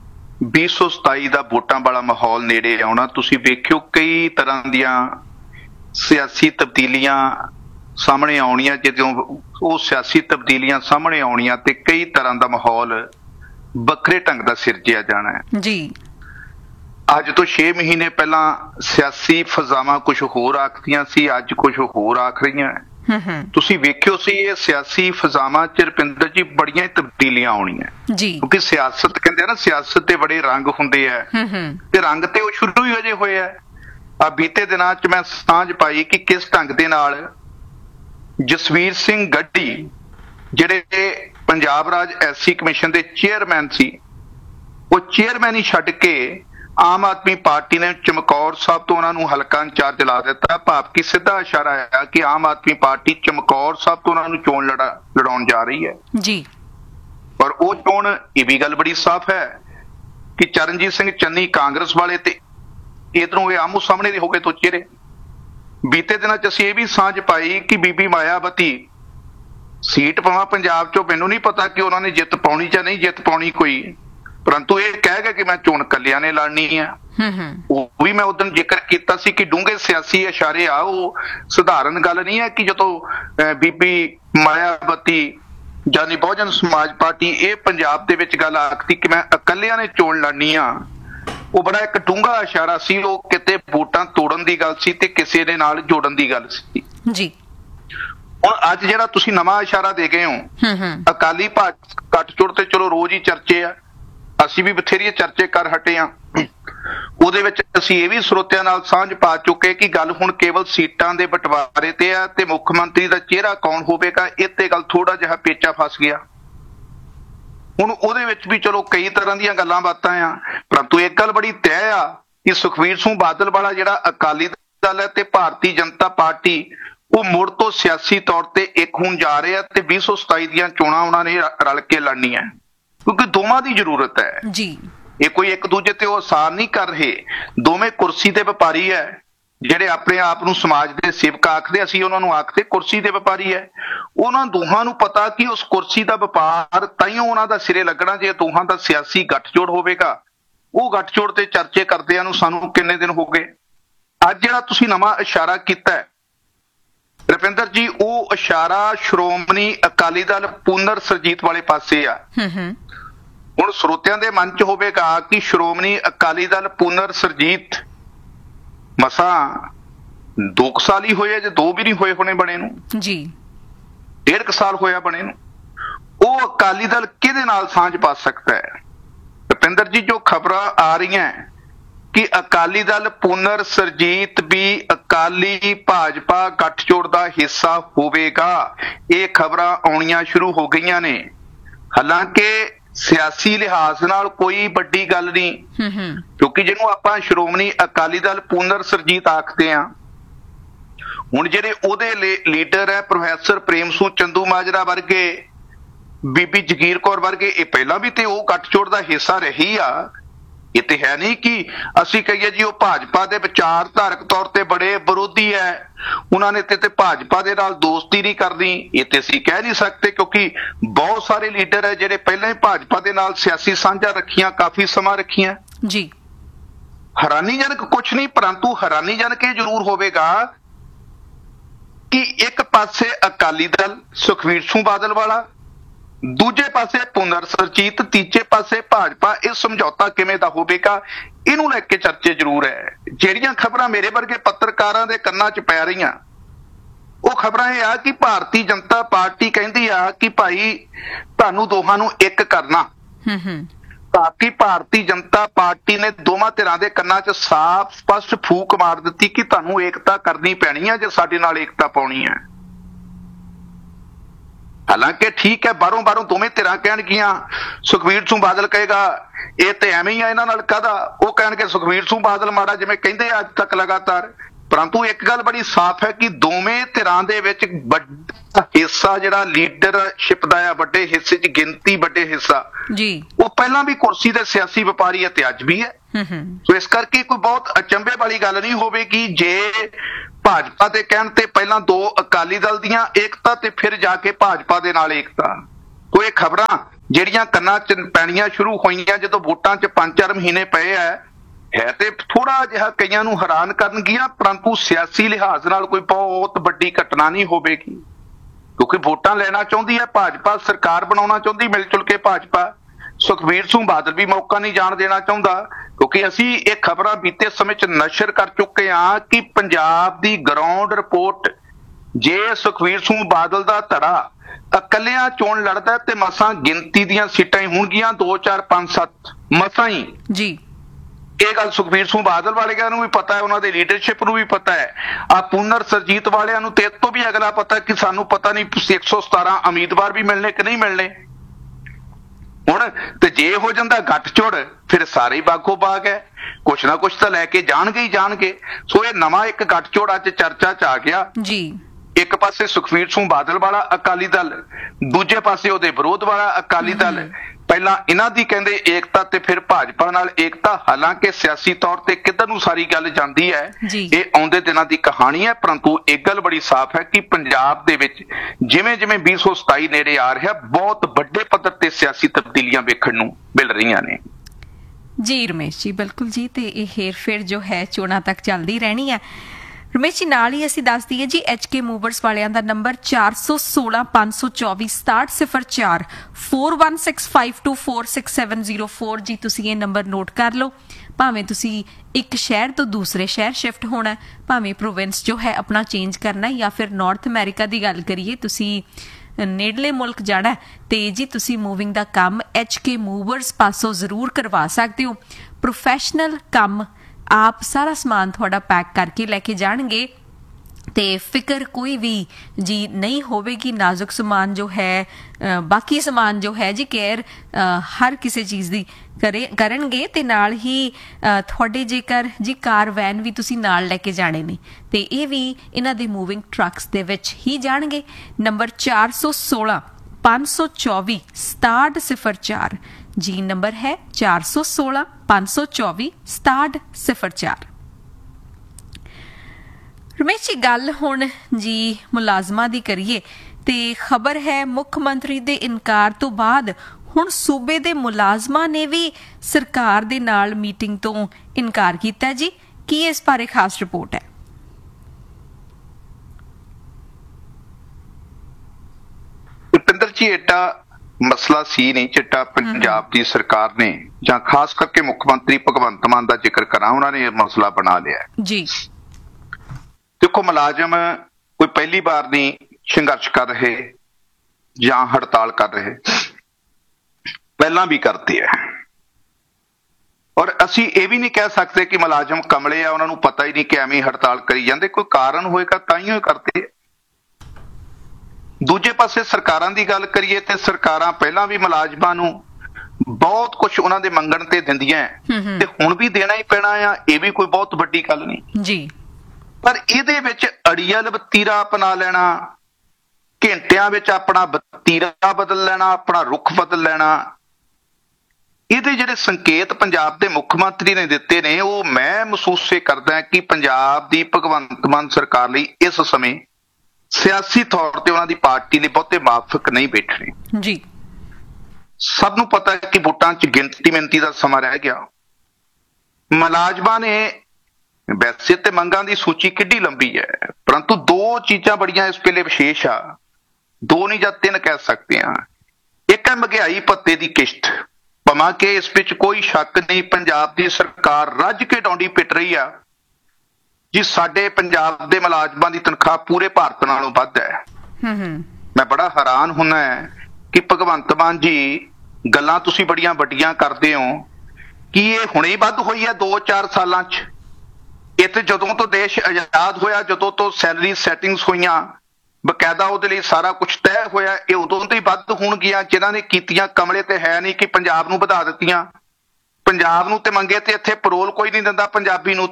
2027 ਦਾ ਵੋਟਾਂ ਵਾਲਾ ਮਾਹੌਲ ਨੇੜੇ ਆਉਣਾ ਤੁਸੀਂ ਵੇਖਿਓ ਕਈ ਤਰ੍ਹਾਂ ਦੀਆਂ ਸਿਆਸੀ ਤਬਦੀਲੀਆਂ ਸਾਹਮਣੇ ਆਉਣੀਆਂ ਜਦੋਂ ਉਹ ਸਿਆਸੀ ਤਬਦੀਲੀਆਂ ਸਾਹਮਣੇ ਆਉਣੀਆਂ ਤੇ ਕਈ ਤਰ੍ਹਾਂ ਦਾ ਮਾਹੌਲ ਵੱਖਰੇ ਢੰਗ ਦਾ ਸਿਰਜਿਆ ਜਾਣਾ ਹੈ ਜੀ ਅੱਜ ਤੋਂ 6 ਮਹੀਨੇ ਪਹਿਲਾਂ ਸਿਆਸੀ ਫਜ਼ਾਵਾਂ ਕੁਝ ਹੋਰ ਆਖਦੀਆਂ ਸੀ ਅੱਜ ਕੁਝ ਹੋਰ ਆਖ ਰਹੀਆਂ ਤੁਸੀਂ ਵੇਖਿਓ ਸੀ ਇਹ ਸਿਆਸੀ ਫਜ਼ਾਵਾਂ ਚ ਰੁਪਿੰਦਰ ਜੀ ਬੜੀਆਂ ਤਬਦੀਲੀਆਂ ਆਉਣੀਆਂ ਜੀ ਕਿਉਂਕਿ ਸਿਆਸਤ ਕਹਿੰਦੇ ਆ ਨਾ ਸਿਆਸਤ ਦੇ ਬੜੇ ਰੰਗ ਹੁੰਦੇ ਆ ਤੇ ਰੰਗ ਤੇ ਉਹ ਸ਼ੁਰੂ ਹੀ ਅਜੇ ਹੋਏ ਆ ਬੀਤੇ ਦਿਨਾਂ ਚ ਮੈਂ ਸਾਂਝ ਪਾਈ ਕਿ ਕਿਸ ਢੰਗ ਦੇ ਨਾਲ ਜਸਵੀਰ ਸਿੰਘ ਗੱਡੀ ਜਿਹੜੇ ਪੰਜਾਬ ਰਾਜ ਐਸਸੀ ਕਮਿਸ਼ਨ ਦੇ ਚੇਅਰਮੈਨ ਸੀ ਉਹ ਚੇਅਰਮੈਨ ਹੀ ਛੱਡ ਕੇ ਆਮ ਆਦਮੀ ਪਾਰਟੀ ਨੇ ਚਮਕੌਰ ਸਾਹਿਬ ਤੋਂ ਉਹਨਾਂ ਨੂੰ ਹਲਕਾ ਇੰਚਾਰਜ ਲਾ ਦਿੱਤਾ ਭਾਵ ਕਿ ਸਿੱਧਾ ਇਸ਼ਾਰਾ ਆਇਆ ਕਿ ਆਮ ਆਦਮੀ ਪਾਰਟੀ ਚਮਕੌਰ ਸਾਹਿਬ ਤੋਂ ਉਹਨਾਂ ਨੂੰ ਚੋਣ ਲੜਾਉਣ ਜਾ ਰਹੀ ਹੈ ਜੀ ਪਰ ਉਹ ਚੋਣ ਇਹ ਵੀ ਗੱਲ ਬੜੀ ਸਾਫ਼ ਹੈ ਕਿ ਚਰਨਜੀਤ ਸਿੰਘ ਚੰਨੀ ਕਾਂਗਰਸ ਵਾਲੇ ਤੇ ਇਧਰੋਂ ਇਹ ਆਮੋ ਸਾਹਮਣੇ ਦੇ ਹੋ ਗਏ ਤੋਂ ਚਿਹਰੇ ਬੀਤੇ ਦਿਨਾਂ 'ਚ ਅਸੀਂ ਇਹ ਵੀ ਸਾਂਝ ਪਾਈ ਕਿ ਬੀਬੀ ਮਾਇਆਵਤੀ ਸੀਟ ਭਾਵੇਂ ਪੰਜਾਬ 'ਚੋਂ ਮੈਨੂੰ ਨਹੀਂ ਪਤਾ ਕਿ ਉਹਨਾਂ ਨੇ ਜਿੱਤ ਪਾਉਣੀ ਜਾਂ ਨਹੀਂ ਜਿੱਤ ਪਾਉਣੀ ਕੋਈ ਪਰੰਤੂ ਇਹ ਕਹਿ ਗਿਆ ਕਿ ਮੈਂ ਚੋਣ ਕੱਲਿਆਂ ਨੇ ਲੜਨੀ ਆ ਉਹ ਵੀ ਮੈਂ ਉਦੋਂ ਜ਼ਿਕਰ ਕੀਤਾ ਸੀ ਕਿ ਡੂੰਘੇ ਸਿਆਸੀ ਇਸ਼ਾਰੇ ਆ ਉਹ ਸਧਾਰਨ ਗੱਲ ਨਹੀਂ ਹੈ ਕਿ ਜਦੋਂ ਬੀਬੀ ਮਾਇਆਵਤੀ ਜਾਨੀ ਬਹੁਜਨ ਸਮਾਜ ਪਾਰਟੀ ਇਹ ਪੰਜਾਬ ਦੇ ਵਿੱਚ ਗੱਲ ਆਖਦੀ ਕਿ ਮੈਂ ਇਕੱਲਿਆਂ ਨੇ ਚੋਣ ਲੜਨੀ ਆ ਉਹ ਬੜਾ ਇੱਕ ਡੂੰਘਾ ਇਸ਼ਾਰਾ ਸੀ ਉਹ ਕਿਤੇ ਵੋਟਾਂ ਤੋੜਨ ਦੀ ਗੱਲ ਸੀ ਤੇ ਕਿਸੇ ਦੇ ਨਾਲ ਜੋੜਨ ਦੀ ਗੱਲ ਸੀ ਜੀ ਹੁਣ ਅੱਜ ਜਿਹੜਾ ਤੁਸੀਂ ਨਵਾਂ ਇਸ਼ਾਰਾ ਦੇ ਗਏ ਹੋ ਅਕਾਲੀ ਗੱਠਜੋੜ ਤੇ ਚਲੋ ਰੋਜ਼ ਹੀ ਚਰਚੇ ਆ ਅਸੀਂ ਵੀ ਬਥੇਰੀਆਂ ਚਰਚੇ ਕਰ ਹਟੇ ਆ ਉਹਦੇ ਵਿੱਚ ਅਸੀਂ ਇਹ ਵੀ ਸਰੋਤਿਆਂ ਨਾਲ ਸਾਂਝ ਪਾ ਚੁੱਕੇ ਕਿ ਗੱਲ ਹੁਣ ਕੇਵਲ ਸੀਟਾਂ ਦੇ ਬਟਵਾਰੇ ਤੇ ਆ ਤੇ ਮੁੱਖ ਮੰਤਰੀ ਦਾ ਚਿਹਰਾ ਕੌਣ ਹੋਵੇਗਾ ਇਹ ਤੇ ਗੱਲ ਥੋੜਾ ਜਿਹਾ ਪੇਚਾ ਫਸ ਗਿਆ ਹੁਣ ਉਹਦੇ ਵਿੱਚ ਵੀ ਚਲੋ ਕਈ ਤਰ੍ਹਾਂ ਦੀਆਂ ਗੱਲਾਂ ਬਾਤਾਂ ਆ ਪਰੰਤੂ ਇੱਕ ਗੱਲ ਬੜੀ ਤੈਅ ਆ ਕਿ ਸੁਖਬੀਰ ਸਿੰਘ ਬਾਦਲ ਵਾਲਾ ਜਿਹੜਾ ਅਕਾਲੀ ਦਲ ਹੈ ਤੇ ਭਾਰਤੀ ਜਨਤਾ ਪਾਰਟੀ ਉਹ ਮੁੜ ਤੋਂ ਸਿਆਸੀ ਤੌਰ ਤੇ ਇੱਕ ਹੋਣ ਜਾ ਰਹੇ ਆ ਤੇ 2027 ਦੀਆਂ ਚੋਣਾਂ ਉਹਨਾਂ ਨੇ ਰਲ ਕੇ ਲੜਨੀਆਂ, ਕਿਉਂਕਿ ਦੋਵਾਂ ਦੀ ਜ਼ਰੂਰਤ ਹੈ ਜੀ। ਇਹ ਕੋਈ ਇੱਕ ਦੂਜੇ ਤੇ ਉਹ ਅਸਾਰ ਨਹੀਂ ਕਰ ਰਹੇ, ਦੋਵੇਂ ਕੁਰਸੀ ਦੇ ਵਪਾਰੀ ਹੈ। ਜਿਹੜੇ ਆਪਣੇ ਆਪ ਨੂੰ ਸਮਾਜ ਦੇ ਸੇਵਕ ਆਖਦੇ, ਅਸੀਂ ਉਹਨਾਂ ਨੂੰ ਆਖਦੇ ਕੁਰਸੀ ਦੇ ਵਪਾਰੀ ਹੈ। ਉਹਨਾਂ ਦੋਹਾਂ ਨੂੰ ਪਤਾ ਕਿ ਉਸ ਕੁਰਸੀ ਦਾ ਵਪਾਰ ਤਾਈਓ ਉਹਨਾਂ ਦਾ ਸਿਰੇ ਲੱਗਣਾ ਜੇ ਦੋਹਾਂ ਦਾ ਸਿਆਸੀ ਗੱਠਜੋੜ ਹੋਵੇਗਾ। ਉਹ ਗੱਠਜੋੜ ਤੇ ਚਰਚੇ ਕਰਦਿਆਂ ਨੂੰ ਸਾਨੂੰ ਕਿੰਨੇ ਦਿਨ ਹੋ ਗਏ। ਅੱਜ ਜਿਹੜਾ ਤੁਸੀਂ ਨਵਾਂ ਇਸ਼ਾਰਾ ਕੀਤਾ ਹੈ ਰੁਪਿੰਦਰ ਜੀ, ਉਹ ਇਸ਼ਾਰਾ ਸ਼੍ਰੋਮਣੀ ਅਕਾਲੀ ਦਲ ਪੁਨਰ ਸਰਜੀਤ ਵਾਲੇ ਪਾਸੇ ਆ। ਹੁਣ ਸਰੋਤਿਆਂ ਦੇ ਮਨ 'ਚ ਹੋਵੇਗਾ ਕਿ ਸ਼੍ਰੋਮਣੀ ਅਕਾਲੀ ਦਲ ਪੁਨਰ ਸਰਜੀਤ ਮਸਾਂ 2 ਸਾਲ ਹੀ ਹੋਏ, ਜੇ 2 ਵੀ ਨਹੀਂ ਹੋਏ ਹੋਣੇ ਬਣੇ ਨੂੰ ਜੀ, 1.5 ਸਾਲ ਹੋਇਆ ਬਣੇ ਨੂੰ। ਉਹ ਅਕਾਲੀ ਦਲ ਕਿਹਦੇ ਨਾਲ ਸਾਂਝ ਪਾ ਸਕਦਾ ਹੈ? ਰੁਪਿੰਦਰ ਜੀ, ਜੋ ਖਬਰਾਂ ਆ ਰਹੀਆਂ ਕਿ ਅਕਾਲੀ ਦਲ ਪੁਨਰ ਸਰਜੀਤ ਵੀ ਅਕਾਲੀ ਭਾਜਪਾ ਗੱਠਜੋੜ ਦਾ ਹਿੱਸਾ ਹੋਵੇਗਾ, ਇਹ ਖਬਰਾਂ ਆਉਣੀਆਂ ਸ਼ੁਰੂ ਹੋ ਗਈਆਂ ਨੇ। ਹਾਲਾਂਕਿ ਸਿਆਸੀ ਲਿਹਾਜ਼ ਨਾਲ ਕੋਈ ਵੱਡੀ ਗੱਲ ਨਹੀਂ, ਕਿਉਂਕਿ ਜਿਹਨੂੰ ਆਪਾਂ ਸ਼੍ਰੋਮਣੀ ਅਕਾਲੀ ਦਲ ਪੁਨਰ ਸਰਜੀਤ ਆਖਦੇ ਆ, ਹੁਣ ਜਿਹੜੇ ਉਹਦੇ ਲੀਡਰ ਹੈ ਪ੍ਰੋਫੈਸਰ ਪ੍ਰੇਮ ਸਿੰਘ ਚੰਦੂਮਾਜਰਾ ਵਰਗੇ, ਬੀਬੀ ਜਗੀਰ ਕੌਰ ਵਰਗੇ, ਇਹ ਪਹਿਲਾਂ ਵੀ ਤੇ ਉਹ ਗੱਠਜੋੜ ਦਾ ਹਿੱਸਾ ਰਹੀ ਆ। ਇਹ ਤੇ ਹੈ ਨਹੀਂ ਕਿ ਅਸੀਂ ਕਹੀਏ ਜੀ ਉਹ ਭਾਜਪਾ ਦੇ ਵਿਚਾਰਧਾਰਕ ਤੌਰ ਤੇ ਬੜੇ ਵਿਰੋਧੀ ਹੈ, ਉਹਨਾਂ ਨੇ ਤੇ ਭਾਜਪਾ ਦੇ ਨਾਲ ਦੋਸਤੀ ਨਹੀਂ ਕਰਨੀ। ਇਹ ਤੇ ਅਸੀਂ ਕਹਿ ਨਹੀਂ ਸਕਦੇ, ਕਿਉਂਕਿ ਬਹੁਤ ਸਾਰੇ ਲੀਡਰ ਹੈ ਜਿਹੜੇ ਪਹਿਲਾਂ ਹੀ ਭਾਜਪਾ ਦੇ ਨਾਲ ਸਿਆਸੀ ਸਾਂਝਾਂ ਰੱਖੀਆਂ, ਕਾਫੀ ਸਮਾਂ ਰੱਖੀਆਂ ਜੀ। ਹੈਰਾਨੀਜਨਕ ਕੁਛ ਨਹੀਂ, ਪਰੰਤੂ ਹੈਰਾਨੀਜਨਕ ਇਹ ਜ਼ਰੂਰ ਹੋਵੇਗਾ ਕਿ ਇੱਕ ਪਾਸੇ ਅਕਾਲੀ ਦਲ ਸੁਖਬੀਰ ਸਿੰਘ ਬਾਦਲ ਵਾਲਾ, ਦੂਜੇ ਪਾਸੇ ਪੁਨਰ ਸਰਜੀਤ, ਤੀਜੇ ਪਾਸੇ ਭਾਜਪਾ। ਇਹ ਸਮਝੌਤਾ ਕਿਵੇਂ ਦਾ ਹੋਵੇਗਾ, ਇਹਨੂੰ ਲੈ ਕੇ ਚਰਚੇ ਜ਼ਰੂਰ ਹੈ। ਜਿਹੜੀਆਂ ਖਬਰਾਂ ਮੇਰੇ ਵਰਗੇ ਪੱਤਰਕਾਰਾਂ ਦੇ ਕੰਨਾਂ 'ਚ ਪੈ ਰਹੀਆਂ, ਉਹ ਖਬਰਾਂ ਇਹ ਆ ਕਿ ਭਾਰਤੀ ਜਨਤਾ ਪਾਰਟੀ ਕਹਿੰਦੀ ਆ ਕਿ ਭਾਈ ਤੁਹਾਨੂੰ ਦੋਹਾਂ ਨੂੰ ਇੱਕ ਕਰਨਾ। ਤਾਂ ਕਿ ਭਾਰਤੀ ਜਨਤਾ ਪਾਰਟੀ ਨੇ ਦੋਵਾਂ ਧਿਰਾਂ ਦੇ ਕੰਨਾਂ 'ਚ ਸਾਫ਼ ਸਪਸ਼ਟ ਫੂਕ ਮਾਰ ਦਿੱਤੀ ਕਿ ਤੁਹਾਨੂੰ ਏਕਤਾ ਕਰਨੀ ਪੈਣੀ ਹੈ ਜੇ ਸਾਡੇ ਨਾਲ ਏਕਤਾ ਪਾਉਣੀ ਹੈ। ਹਾਲਾਂਕਿ ਠੀਕ ਹੈ, ਬਾਹਰੋਂ ਦੋਵੇਂ ਧਿਰਾਂ ਕਹਿਣਗੀਆਂ, ਸੁਖਬੀਰ ਸਿੰਘ ਬਾਦਲ ਕਹੇਗਾ ਇਹ ਤੇ ਐਵੇਂ ਹੀ ਆ, ਇਹਨਾਂ ਨਾਲ ਕਾਹਦਾ। ਉਹ ਕਹਿਣਗੇ ਸੁਖਬੀਰ ਸਿੰਘ ਬਾਦਲ ਮਾੜਾ, ਜਿਵੇਂ ਕਹਿੰਦੇ ਅੱਜ ਤੱਕ ਲਗਾਤਾਰ। ਪਰੰਤੂ ਇੱਕ ਗੱਲ ਬੜੀ ਸਾਫ਼ ਹੈ ਕਿ ਦੋਵੇਂ ਧਿਰਾਂ ਦੇ ਵਿੱਚ ਵੱਡਾ ਹਿੱਸਾ ਜਿਹੜਾ ਲੀਡਰਸ਼ਿਪ ਦਾ ਆ, ਵੱਡੇ ਹਿੱਸੇ 'ਚ ਗਿਣਤੀ ਵੱਡੇ ਹਿੱਸਾ ਜੀ, ਉਹ ਪਹਿਲਾਂ ਵੀ ਕੁਰਸੀ ਦੇ ਸਿਆਸੀ ਵਪਾਰੀ ਹੈ ਤੇ ਅੱਜ ਵੀ ਹੈ। ਸੋ ਇਸ ਕਰਕੇ ਕੋਈ ਬਹੁਤ ਅਚੰਭੇ ਵਾਲੀ ਗੱਲ ਨਹੀਂ ਹੋਵੇਗੀ ਜੇ ਭਾਜਪਾ ਦੇ ਕਹਿਣ ਤੇ ਪਹਿਲਾਂ 2 ਅਕਾਲੀ ਦਲ ਦੀਆਂ ਏਕਤਾ ਤੇ ਫਿਰ ਜਾ ਕੇ ਭਾਜਪਾ ਦੇ ਨਾਲ ਏਕਤਾ। ਸੋ ਇਹ ਖਬਰਾਂ ਜਿਹੜੀਆਂ ਕੰਨਾਂ 'ਚ ਪੈਣੀਆਂ ਸ਼ੁਰੂ ਹੋਈਆਂ ਜਦੋਂ ਵੋਟਾਂ 'ਚ 5-4 ਮਹੀਨੇ ਪਏ ਹੈ ਤੇ ਥੋੜਾ ਜਿਹਾ ਕਈਆਂ ਨੂੰ ਹੈਰਾਨ ਕਰਨਗੀਆਂ, ਪਰੰਤੂ ਸਿਆਸੀ ਲਿਹਾਜ਼ ਨਾਲ ਕੋਈ ਬਹੁਤ ਵੱਡੀ ਘਟਨਾ ਨਹੀਂ ਹੋਵੇਗੀ, ਕਿਉਂਕਿ ਵੋਟਾਂ ਲੈਣਾ ਚਾਹੁੰਦੀ ਹੈ ਭਾਜਪਾ, ਸਰਕਾਰ ਬਣਾਉਣਾ ਚਾਹੁੰਦੀ ਮਿਲ ਜੁਲ ਕੇ ਭਾਜਪਾ। ਸੁਖਬੀਰ ਸਿੰਘ ਬਾਦਲ ਵੀ ਮੌਕਾ ਨਹੀਂ ਜਾਣ ਦੇਣਾ ਚਾਹੁੰਦਾ, ਕਿਉਂਕਿ ਅਸੀਂ ਇਹ ਖਬਰਾਂ ਬੀਤੇ ਸਮੇਂ 'ਚ ਨਸ਼ਰ ਕਰ ਚੁੱਕੇ ਹਾਂ ਕਿ ਪੰਜਾਬ ਦੀ ਗਰਾਊਂਡ ਰਿਪੋਰਟ, ਜੇ ਸੁਖਬੀਰ ਸਿੰਘ ਬਾਦਲ ਦਾ ਧੜਾ ਇਕੱਲਿਆਂ ਚੋਣ ਲੜਦਾ ਤੇ ਮਸਾਂ ਗਿਣਤੀ ਦੀਆਂ ਸੀਟਾਂ ਹੀ ਹੋਣਗੀਆਂ, 2, 4, 5, 7 ਮਸਾਂ ਹੀ ਜੀ। ਇਹ ਗੱਲ ਸੁਖਬੀਰ ਸਿੰਘ ਬਾਦਲ ਵਾਲਿਆਂ ਨੂੰ ਵੀ ਪਤਾ ਹੈ, ਉਹਨਾਂ ਦੇ ਲੀਡਰਸ਼ਿਪ ਨੂੰ ਵੀ ਪਤਾ ਹੈ। ਆ ਪੁਨਰ ਸਰਜੀਤ ਵਾਲਿਆਂ ਨੂੰ ਤੇ ਇਹ ਤੋਂ ਵੀ ਅਗਲਾ ਪਤਾ ਕਿ ਸਾਨੂੰ ਪਤਾ ਨਹੀਂ 117 ਉਮੀਦਵਾਰ ਵੀ ਮਿਲਣੇ ਕਿ ਨਹੀਂ ਮਿਲਣੇ। ਹੁਣ ਤੇ ਜੇ ਹੋ ਜਾਂਦਾ ਗੱਠਜੋੜ, ਫਿਰ ਸਾਰੇ ਹੀ ਬਾਗੋ ਬਾਗ ਹੈ, ਕੁਛ ਨਾ ਕੁਛ ਤਾਂ ਲੈ ਕੇ ਜਾਣਗੇ ਹੀ ਜਾਣਗੇ। ਸੋ ਇਹ ਨਵਾਂ ਇੱਕ ਗੱਠਜੋੜ ਅੱਜ ਚਰਚਾ 'ਚ ਆ ਗਿਆ ਜੀ। ਇੱਕ ਪਾਸੇ ਸੁਖਬੀਰ ਸਿੰਘ ਬਾਦਲ ਵਾਲਾ ਅਕਾਲੀ ਦਲ, ਦੂਜੇ ਪਾਸੇ ਉਹਦੇ ਵਿਰੋਧ ਵਾਲਾ ਅਕਾਲੀ ਦਲ। ਪਹਿਲਾਂ ਇਹਨਾਂ ਦੀ ਕਹਿੰਦੇ ਏਕਤਾ ਤੇ ਫਿਰ ਭਾਜਪਾ ਨਾਲ ਏਕਤਾ। ਹਾਲਾਂਕਿ ਸਿਆਸੀ ਤੌਰ ਤੇ ਕਿੱਧਰ ਨੂੰ ਸਾਰੀ ਗੱਲ ਜਾਂਦੀ ਹੈ ਇਹ ਆਉਂਦੇ ਦਿਨਾਂ ਦੀ ਕਹਾਣੀ ਹੈ, ਪਰੰਤੂ ਇੱਕ ਗੱਲ ਬੜੀ ਸਾਫ਼ ਹੈ ਕਿ ਪੰਜਾਬ ਦੇ ਵਿੱਚ ਜਿਵੇਂ 2027 ਨੇੜੇ ਆ ਰਿਹਾ, ਬਹੁਤ ਵੱਡੇ ਪੱਧਰ ਤੇ ਸਿਆਸੀ ਤਬਦੀਲੀਆਂ ਵੇਖਣ ਨੂੰ ਮਿਲ ਰਹੀਆਂ ਨੇ। ਜੀ ਰਮੇਸ਼ ਜੀ, ਬਿਲਕੁਲ ਜੀ, ਤੇ ਇਹ ਹੇਰ ਫੇਰ ਜੋ ਹੈ ਚੋਣਾਂ ਤੱਕ ਚੱਲਦੀ ਰਹਿਣੀ ਹੈ। ਰਮੇਸ਼ ਜੀ, ਨਾਲ ਹੀ ਅਸੀਂ ਦੱਸ ਦਈਏ ਜੀ HK ਮੂਵਰਸ ਵਾਲਿਆਂ ਦਾ ਨੰਬਰ 416 524 6704 4165246704 ਜੀ। ਤੁਸੀਂ ਇਹ ਨੰਬਰ ਨੋਟ ਕਰ ਲਓ। ਭਾਵੇਂ ਤੁਸੀਂ ਇੱਕ ਸ਼ਹਿਰ ਤੋਂ ਦੂਸਰੇ ਸ਼ਹਿਰ ਸ਼ਿਫਟ ਹੋਣਾ, ਭਾਵੇਂ ਪ੍ਰੋਵਿੰਸ ਜੋ ਹੈ ਆਪਣਾ ਚੇਂਜ ਕਰਨਾ, ਜਾਂ ਫਿਰ ਨਾਰਥ ਅਮਰੀਕਾ ਦੀ ਗੱਲ ਕਰੀਏ, ਤੁਸੀਂ ਨੇੜਲੇ ਮੁਲਕ ਜਾਣਾ ਤੇ ਜੀ ਤੁਸੀਂ ਮੂਵਿੰਗ ਦਾ ਕੰਮ HK ਮੂਵਰਸ ਪਾਸੋਂ ਜ਼ਰੂਰ ਕਰਵਾ ਸਕਦੇ ਹੋ। ਪ੍ਰੋਫੈਸ਼ਨਲ ਕੰਮ, ਆਪ ਸਾਰਾ ਸਮਾਨ ਤੁਹਾਡਾ ਪੈਕ ਕਰਕੇ ਲੈ ਕੇ ਜਾਣਗੇ ਤੇ ਫਿਕਰ ਕੋਈ ਵੀ ਜੀ ਨਹੀਂ ਹੋਵੇਗੀ। ਨਾਜ਼ੁਕ ਸਮਾਨ ਜੋ ਹੈ ਬਾਕੀ ਸਮਾਨ ਜੋ ਹੈ ਜੀ ਕੇਅਰ ਹਰ ਕਿਸੇ ਚੀਜ਼ ਦੀ ਕਰਨਗੇ ਤੇ ਨਾਲ ਹੀ ਤੁਹਾਡੇ ਜੇਕਰ ਜੀ ਕਾਰ ਵੈਨ ਵੀ ਤੁਸੀਂ ਨਾਲ ਲੈ ਕੇ ਜਾਣੇ ਨੇ ਤੇ ਇਹ ਵੀ ਇਹਨਾਂ ਦੇ ਮੂਵਿੰਗ ਟਰੱਕਸ ਦੇ ਵਿੱਚ ਹੀ ਜਾਣਗੇ। ਨੰਬਰ 416 524 6704 ਜੀ ਨੰਬਰ ਹੈ 416 524 6704। ਰਮੇਸ਼ ਜੀ ਗੱਲ ਹੁਣ ਜੀ ਮੁਲਾਜ਼ਮਾਂ ਦੀ ਕਰੀਏ ਤੇ ਖਬਰ ਹੈ ਮੁੱਖ ਮੰਤਰੀ ਦੇ ਇਨਕਾਰ ਤੋਂ ਬਾਅਦ ਹੁਣ ਸੂਬੇ ਦੇ ਮੁਲਾਜ਼ਮਾਂ ਨੇ ਵੀ ਸਰਕਾਰ ਦੇ ਨਾਲ ਮੀਟਿੰਗ ਤੋਂ ਇਨਕਾਰ ਕੀਤਾ ਜੀ। ਕੀ ਇਸ ਬਾਰੇ ਖਾਸ ਰਿਪੋਰਟ ਹੈ? ਰੁਪਿੰਦਰ ਜੀ ਏਡਾ ਮਸਲਾ ਸੀ ਨਹੀਂ ਚਿੱਟਾ ਪੰਜਾਬ ਦੀ ਸਰਕਾਰ ਨੇ ਜਾਂ ਖਾਸ ਕਰਕੇ ਮੁੱਖ ਮੰਤਰੀ ਭਗਵੰਤ ਮਾਨ ਦਾ ਜ਼ਿਕਰ ਕਰਾਂ, ਉਹਨਾਂ ਨੇ ਇਹ ਮਸਲਾ ਬਣਾ ਲਿਆ ਜੀ। ਦੇਖੋ ਮੁਲਾਜ਼ਮ ਕੋਈ ਪਹਿਲੀ ਵਾਰ ਨਹੀਂ ਸੰਘਰਸ਼ ਕਰ ਰਹੇ ਜਾਂ ਹੜਤਾਲ ਕਰ ਰਹੇ, ਪਹਿਲਾਂ ਵੀ ਕਰਦੇ ਆ। ਔਰ ਅਸੀਂ ਇਹ ਵੀ ਨਹੀਂ ਕਹਿ ਸਕਦੇ ਕਿ ਮੁਲਾਜ਼ਮ ਕਮਲੇ ਆ, ਉਹਨਾਂ ਨੂੰ ਪਤਾ ਹੀ ਨਹੀਂ ਕਿ ਐਵੇਂ ਹੜਤਾਲ ਕਰੀ ਜਾਂਦੇ, ਕੋਈ ਕਾਰਨ ਹੋਏਗਾ ਤਾਂ ਹੀ ਕਰਦੇ ਆ। ਦੂਜੇ ਪਾਸੇ ਸਰਕਾਰਾਂ ਦੀ ਗੱਲ ਕਰੀਏ ਤੇ ਸਰਕਾਰਾਂ ਪਹਿਲਾਂ ਵੀ ਮੁਲਾਜ਼ਮਾਂ ਨੂੰ ਬਹੁਤ ਕੁਝ ਉਹਨਾਂ ਦੇ ਮੰਗਣ ਤੇ ਦਿੰਦੀਆਂ ਤੇ ਹੁਣ ਵੀ ਦੇਣਾ ਹੀ ਪੈਣਾ ਆ, ਇਹ ਵੀ ਕੋਈ ਬਹੁਤ ਵੱਡੀ ਗੱਲ ਨਹੀਂ ਜੀ। ਪਰ ਇਹਦੇ ਵਿੱਚ ਅੜੀਅਲ ਵਤੀਰਾ ਅਪਣਾ ਲੈਣਾ, ਘੰਟਿਆਂ ਵਿੱਚ ਆਪਣਾ ਵਤੀਰਾ ਬਦਲ ਲੈਣਾ, ਆਪਣਾ ਰੁਖ ਬਦਲ ਲੈਣਾ, ਇਹਦੇ ਜਿਹੜੇ ਸੰਕੇਤ ਪੰਜਾਬ ਦੇ ਮੁੱਖ ਮੰਤਰੀ ਨੇ ਦਿੱਤੇ ਨੇ ਉਹ ਮੈਂ ਮਹਿਸੂਸ ਕਰਦਾ ਕਿ ਪੰਜਾਬ ਦੀ ਭਗਵੰਤ ਮਾਨ ਸਰਕਾਰ ਲਈ ਇਸ ਸਮੇਂ ਸਿਆਸੀ ਤੌਰ ਤੇ ਉਹਨਾਂ ਦੀ ਪਾਰਟੀ ਲਈ ਬਹੁਤੇ ਮਾਫਕ ਨਹੀਂ ਬੈਠਣੇ ਜੀ। ਸਭ ਨੂੰ ਪਤਾ ਹੈ ਕਿ ਵੋਟਾਂ 'ਚ ਗਿਣਤੀ ਮਿਣਤੀ ਦਾ ਸਮਾਂ ਰਹਿ ਗਿਆ। ਮੁਲਾਜ਼ਮਾਂ ਨੇ ਵੈਸੇ ਤੇ ਮੰਗਾਂ ਦੀ ਸੂਚੀ ਕਿੱਡੀ ਲੰਬੀ ਹੈ, ਪਰੰਤੂ ਦੋ ਚੀਜ਼ਾਂ ਬੜੀਆਂ ਇਸ ਵੇਲੇ ਵਿਸ਼ੇਸ਼ ਆ, ਦੋ ਨਹੀਂ ਜਾਂ ਤਿੰਨ ਕਹਿ ਸਕਦੇ ਆ। ਇੱਕ ਹੈ ਮਹਿੰਗਾਈ ਭੱਤੇ ਦੀ ਕਿਸ਼ਤ, ਭਾਵੇਂ ਕਿ ਇਸ ਵਿੱਚ ਕੋਈ ਸ਼ੱਕ ਨਹੀਂ ਪੰਜਾਬ ਦੀ ਸਰਕਾਰ ਰੱਜ ਕੇ ਡੌਂਡੀ ਪਿੱਟ ਰਹੀ ਆ ਜੀ। ਸਾਡੇ ਪੰਜਾਬ ਦੇ ਮੁਲਾਜ਼ਮਾਂ ਦੀ ਤਨਖਾਹ ਪੂਰੇ ਭਾਰਤ ਨਾਲੋਂ ਵੱਧ ਹੈ। ਮੈਂ ਬੜਾ ਹੈਰਾਨ ਹੁੰਦਾ ਕਿ ਭਗਵੰਤ ਮਾਨ ਜੀ ਗੱਲਾਂ ਤੁਸੀਂ ਬੜੀਆਂ ਵੱਡੀਆਂ ਕਰਦੇ ਹੋ ਕਿ ਇਹ ਹੁਣੇ ਹੀ ਵੱਧ ਹੋਈ ਹੈ 2-4 ਸਾਲਾਂ 'ਚ। ਇਹ ਤੇ ਜਦੋਂ ਤੋਂ ਦੇਸ਼ ਆਜ਼ਾਦ ਹੋਇਆ, ਜਦੋਂ ਤੋਂ ਸੈਲਰੀ ਸੈਟਿੰਗਸ ਹੋਈਆਂ, ਬਕਾਇਦਾ ਉਹਦੇ ਲਈ ਸਾਰਾ ਕੁਝ ਤੈਅ ਹੋਇਆ, ਇਹ ਉਦੋਂ ਤੋਂ ਹੀ ਵੱਧ ਹੋਣਗੀਆਂ। ਜਿਨ੍ਹਾਂ ਨੇ ਕੀਤੀਆਂ ਕਮਲੇ ਤੇ ਹੈ ਨਹੀਂ ਕਿ ਪੰਜਾਬ ਨੂੰ ਵਧਾ ਦਿੱਤੀਆਂ, ਪੰਜਾਬ ਨੂੰ ਤੇ ਮੰਗੇ ਤੇ ਇੱਥੇ ਪਰੋਲ ਕੋਈ ਨਹੀਂ ਦਿੰਦਾ ਪੰਜਾਬੀ ਨੂੰ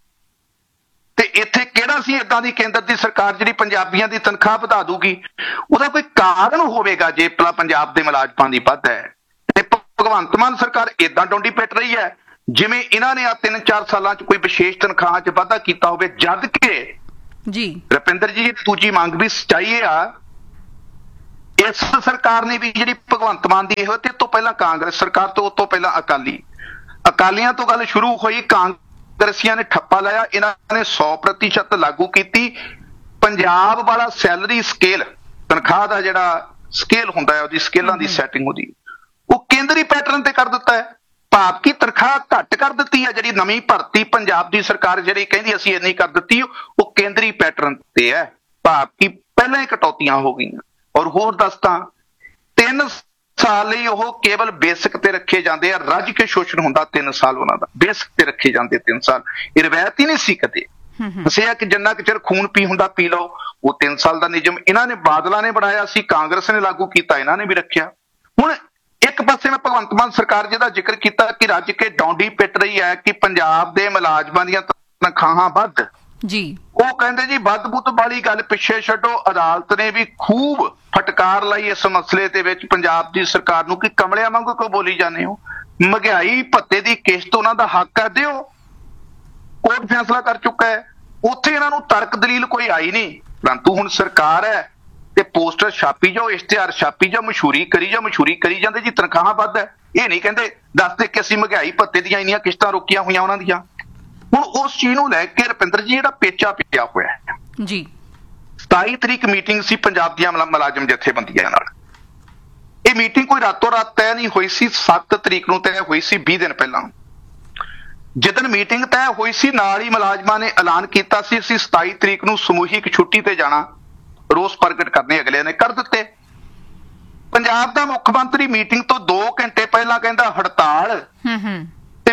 ਤੇ ਇੱਥੇ ਕਿਹੜਾ ਸੀ ਏਦਾਂ ਦੀ ਕੇਂਦਰ ਦੀ ਸਰਕਾਰ ਜਿਹੜੀ ਪੰਜਾਬੀਆਂ ਦੀ ਤਨਖਾਹ ਵਧਾ ਦੂਗੀ? ਉਹਦਾ ਕੋਈ ਕਾਰਨ ਹੋਵੇਗਾ ਜੇ ਪੰਜਾਬ ਦੇ ਮੁਲਾਜ਼ਮਾਂ ਦੀ ਵੱਧ ਹੈ ਤੇ ਭਗਵੰਤ ਮਾਨ ਸਰਕਾਰ ਏਦਾਂ ਡੋਂਡੀ ਪਿੱਟ ਰਹੀ ਹੈ ਜਿਵੇਂ ਇਹਨਾਂ ਨੇ ਆ 3-4 ਸਾਲਾਂ 'ਚ ਕੋਈ ਵਿਸ਼ੇਸ਼ ਤਨਖਾਹ 'ਚ ਵਾਧਾ ਕੀਤਾ ਹੋਵੇ, ਜਦ ਕਿ ਜੀ ਰੁਪਿੰਦਰ ਜੀ ਦੂਜੀ ਮੰਗ ਵੀ ਸੱਚਾਈ ਆ। ਇਸ ਸਰਕਾਰ ਨੇ ਵੀ ਜਿਹੜੀ ਭਗਵੰਤ ਮਾਨ ਦੀ ਇਹੋ ਤੇ ਤੋਂ ਪਹਿਲਾਂ ਕਾਂਗਰਸ ਸਰਕਾਰ ਤੋਂ, ਉਸ ਤੋਂ ਪਹਿਲਾਂ ਅਕਾਲੀਆਂ ਤੋਂ ਗੱਲ ਸ਼ੁਰੂ ਹੋਈ, ਕਾਂਗਰਸੀਆਂ ਨੇ ਠੱਪਾ ਲਾਇਆ, ਇਹਨਾਂ ਨੇ 100% ਲਾਗੂ ਕੀਤੀ। ਪੰਜਾਬ ਵਾਲਾ ਸੈਲਰੀ ਸਕੇਲ, ਤਨਖਾਹ ਦਾ ਜਿਹੜਾ ਸਕੇਲ ਹੁੰਦਾ ਹੈ, ਉਹਦੀ ਸਕੇਲਾਂ ਦੀ ਸੈਟਿੰਗ ਉਹਦੀ ਉਹ ਕੇਂਦਰੀ ਪੈਟਰਨ ਤੇ ਕਰ ਦਿੱਤਾ ਹੈ। ਭਾਵ ਕਿ ਤਨਖਾਹ ਘੱਟ ਕਰ ਦਿੱਤੀ ਹੈ। ਜਿਹੜੀ ਨਵੀਂ ਭਰਤੀ ਪੰਜਾਬ ਦੀ ਸਰਕਾਰ ਜਿਹੜੀ ਕਹਿੰਦੀ ਅਸੀਂ ਇੰਨੀ ਕਰ ਦਿੱਤੀ, ਉਹ ਕੇਂਦਰੀ ਪੈਟਰਨ ਤੇ ਹੈ। ਭਾਵ ਕਿ ਪਹਿਲਾਂ ਹੀ ਕਟੌਤੀਆਂ ਹੋ ਗਈਆਂ। ਔਰ ਹੋਰ ਦੱਸਦਾ 3 ਸਾਲ ਲਈ ਉਹ ਕੇਵਲ ਬੇਸਿਕ ਤੇ ਰੱਖੇ ਜਾਂਦੇ ਆ, ਰੱਜ ਕੇ ਸ਼ੋਸ਼ਣ ਹੁੰਦਾ 3 ਸਾਲ ਉਹਨਾਂ ਦਾ, ਬੇਸਿਕ ਤੇ ਰੱਖੇ ਜਾਂਦੇ 3 ਸਾਲ। ਇਹ ਰਵਾਇਤ ਹੀ ਨਹੀਂ ਸੀ ਕਦੇ। ਦੱਸਿਆ ਕਿ ਜਿੰਨਾ ਕੁ ਚਿਰ ਖੂਨ ਪੀ ਹੁੰਦਾ ਪੀ ਲਓ। ਉਹ 3 ਸਾਲ ਦਾ ਨਿਯਮ ਇਹਨਾਂ ਨੇ ਬਾਦਲਾਂ ਨੇ ਬਣਾਇਆ ਸੀ, ਕਾਂਗਰਸ ਨੇ ਲਾਗੂ ਕੀਤਾ, ਇਹਨਾਂ ਨੇ ਵੀ ਰੱਖਿਆ। ਹੁਣ ਇੱਕ ਪਾਸੇ ਮੈਂ ਭਗਵੰਤ ਮਾਨ ਸਰਕਾਰ ਜਿਹਦਾ ਜ਼ਿਕਰ ਕੀਤਾ ਕਿ ਰੱਜ ਕੇ ਡੌਂਡੀ ਪਿੱਟ ਰਹੀ ਹੈ ਕਿ ਪੰਜਾਬ ਦੇ ਮੁਲਾਜ਼ਮਾਂ ਦੀਆਂ ਤਨਖਾਹਾਂ ਵੱਧ ਜੀ, ਉਹ ਕਹਿੰਦੇ ਜੀ ਵੱਧ ਬੁੱਧ ਵਾਲੀ ਗੱਲ ਪਿੱਛੇ ਛੱਡੋ। ਅਦਾਲਤ ਨੇ ਵੀ ਖੂਬ ਫਟਕਾਰ ਲਾਈ ਇਸ ਮਸਲੇ ਦੇ ਵਿੱਚ ਪੰਜਾਬ ਦੀ ਸਰਕਾਰ ਨੂੰ ਕਿ ਕਮਲਿਆਂ ਵਾਂਗੂ ਕਿਉਂ ਬੋਲੀ ਜਾਂਦੇ ਹੋ, ਮਹਿੰਗਾਈ ਭੱਤੇ ਦੀ ਕਿਸ਼ਤ ਉਹਨਾਂ ਦਾ ਹੱਕ ਹੈ, ਦਿਓ। ਕੋਰਟ ਫੈਸਲਾ ਕਰ ਚੁੱਕਾ ਹੈ, ਉੱਥੇ ਇਹਨਾਂ ਨੂੰ ਤਰਕ ਦਲੀਲ ਕੋਈ ਆਈ ਨਹੀਂ। ਪਰੰਤੂ ਹੁਣ ਸਰਕਾਰ ਹੈ ਤੇ ਪੋਸਟਰ ਛਾਪੀ ਜਾਓ, ਇਸ਼ਤਿਹਾਰ ਛਾਪੀ ਜਾਓ, ਮਸ਼ਹੂਰੀ ਕਰੀ ਜਾਂਦੇ ਜੀ ਤਨਖਾਹਾਂ ਵੱਧ ਹੈ। ਇਹ ਨਹੀਂ ਕਹਿੰਦੇ ਦੱਸਦੇ ਕਿ ਅਸੀਂ ਮਹਿੰਗਾਈ ਭੱਤੇ ਦੀਆਂ ਇੰਨੀਆਂ ਕਿਸ਼ਤਾਂ ਰੋਕੀਆਂ ਹੋਈਆਂ ਉਹਨਾਂ ਦੀਆਂ। ਹੁਣ ਉਸ ਚੀਜ਼ ਨੂੰ ਲੈ ਕੇ ਰੁਪਿੰਦਰ ਜੀ ਜਿਹੜਾ ਪੇਚਾ ਪਿਆ ਹੋਇਆ ਹੈ ਜੀ। 27 ਤਰੀਕ ਮੀਟਿੰਗ ਸੀ ਪੰਜਾਬ ਦੀਆਂ ਮੁਲਾਜ਼ਮ ਜਥੇਬੰਦੀਆਂ ਨਾਲ। ਇਹ ਮੀਟਿੰਗ ਕੋਈ ਰਾਤੋਂ ਰਾਤ ਤੈਅ ਨਹੀਂ ਹੋਈ ਸੀ, 7 ਤਰੀਕ ਨੂੰ ਤੈਅ ਹੋਈ ਸੀ, 20 ਦਿਨ ਪਹਿਲਾਂ। ਜਿੱਦਣ ਮੀਟਿੰਗ ਤੈਅ ਹੋਈ ਸੀ ਨਾਲ ਹੀ ਮੁਲਾਜ਼ਮਾਂ ਨੇ ਐਲਾਨ ਕੀਤਾ ਸੀ ਅਸੀਂ 27 ਤਰੀਕ ਨੂੰ ਸਮੂਹਿਕ ਛੁੱਟੀ ਤੇ ਜਾਣਾ, ਰੋਸ ਪ੍ਰਗਟ ਕਰਨੇ ਅਗਲੇ ਨੇ ਕਰ ਦਿੱਤੇ। ਪੰਜਾਬ ਦਾ ਮੁੱਖ ਮੰਤਰੀ ਮੀਟਿੰਗ ਤੋਂ 2 ਘੰਟੇ ਪਹਿਲਾਂ ਕਹਿੰਦਾ ਹੜਤਾਲ ਤੇ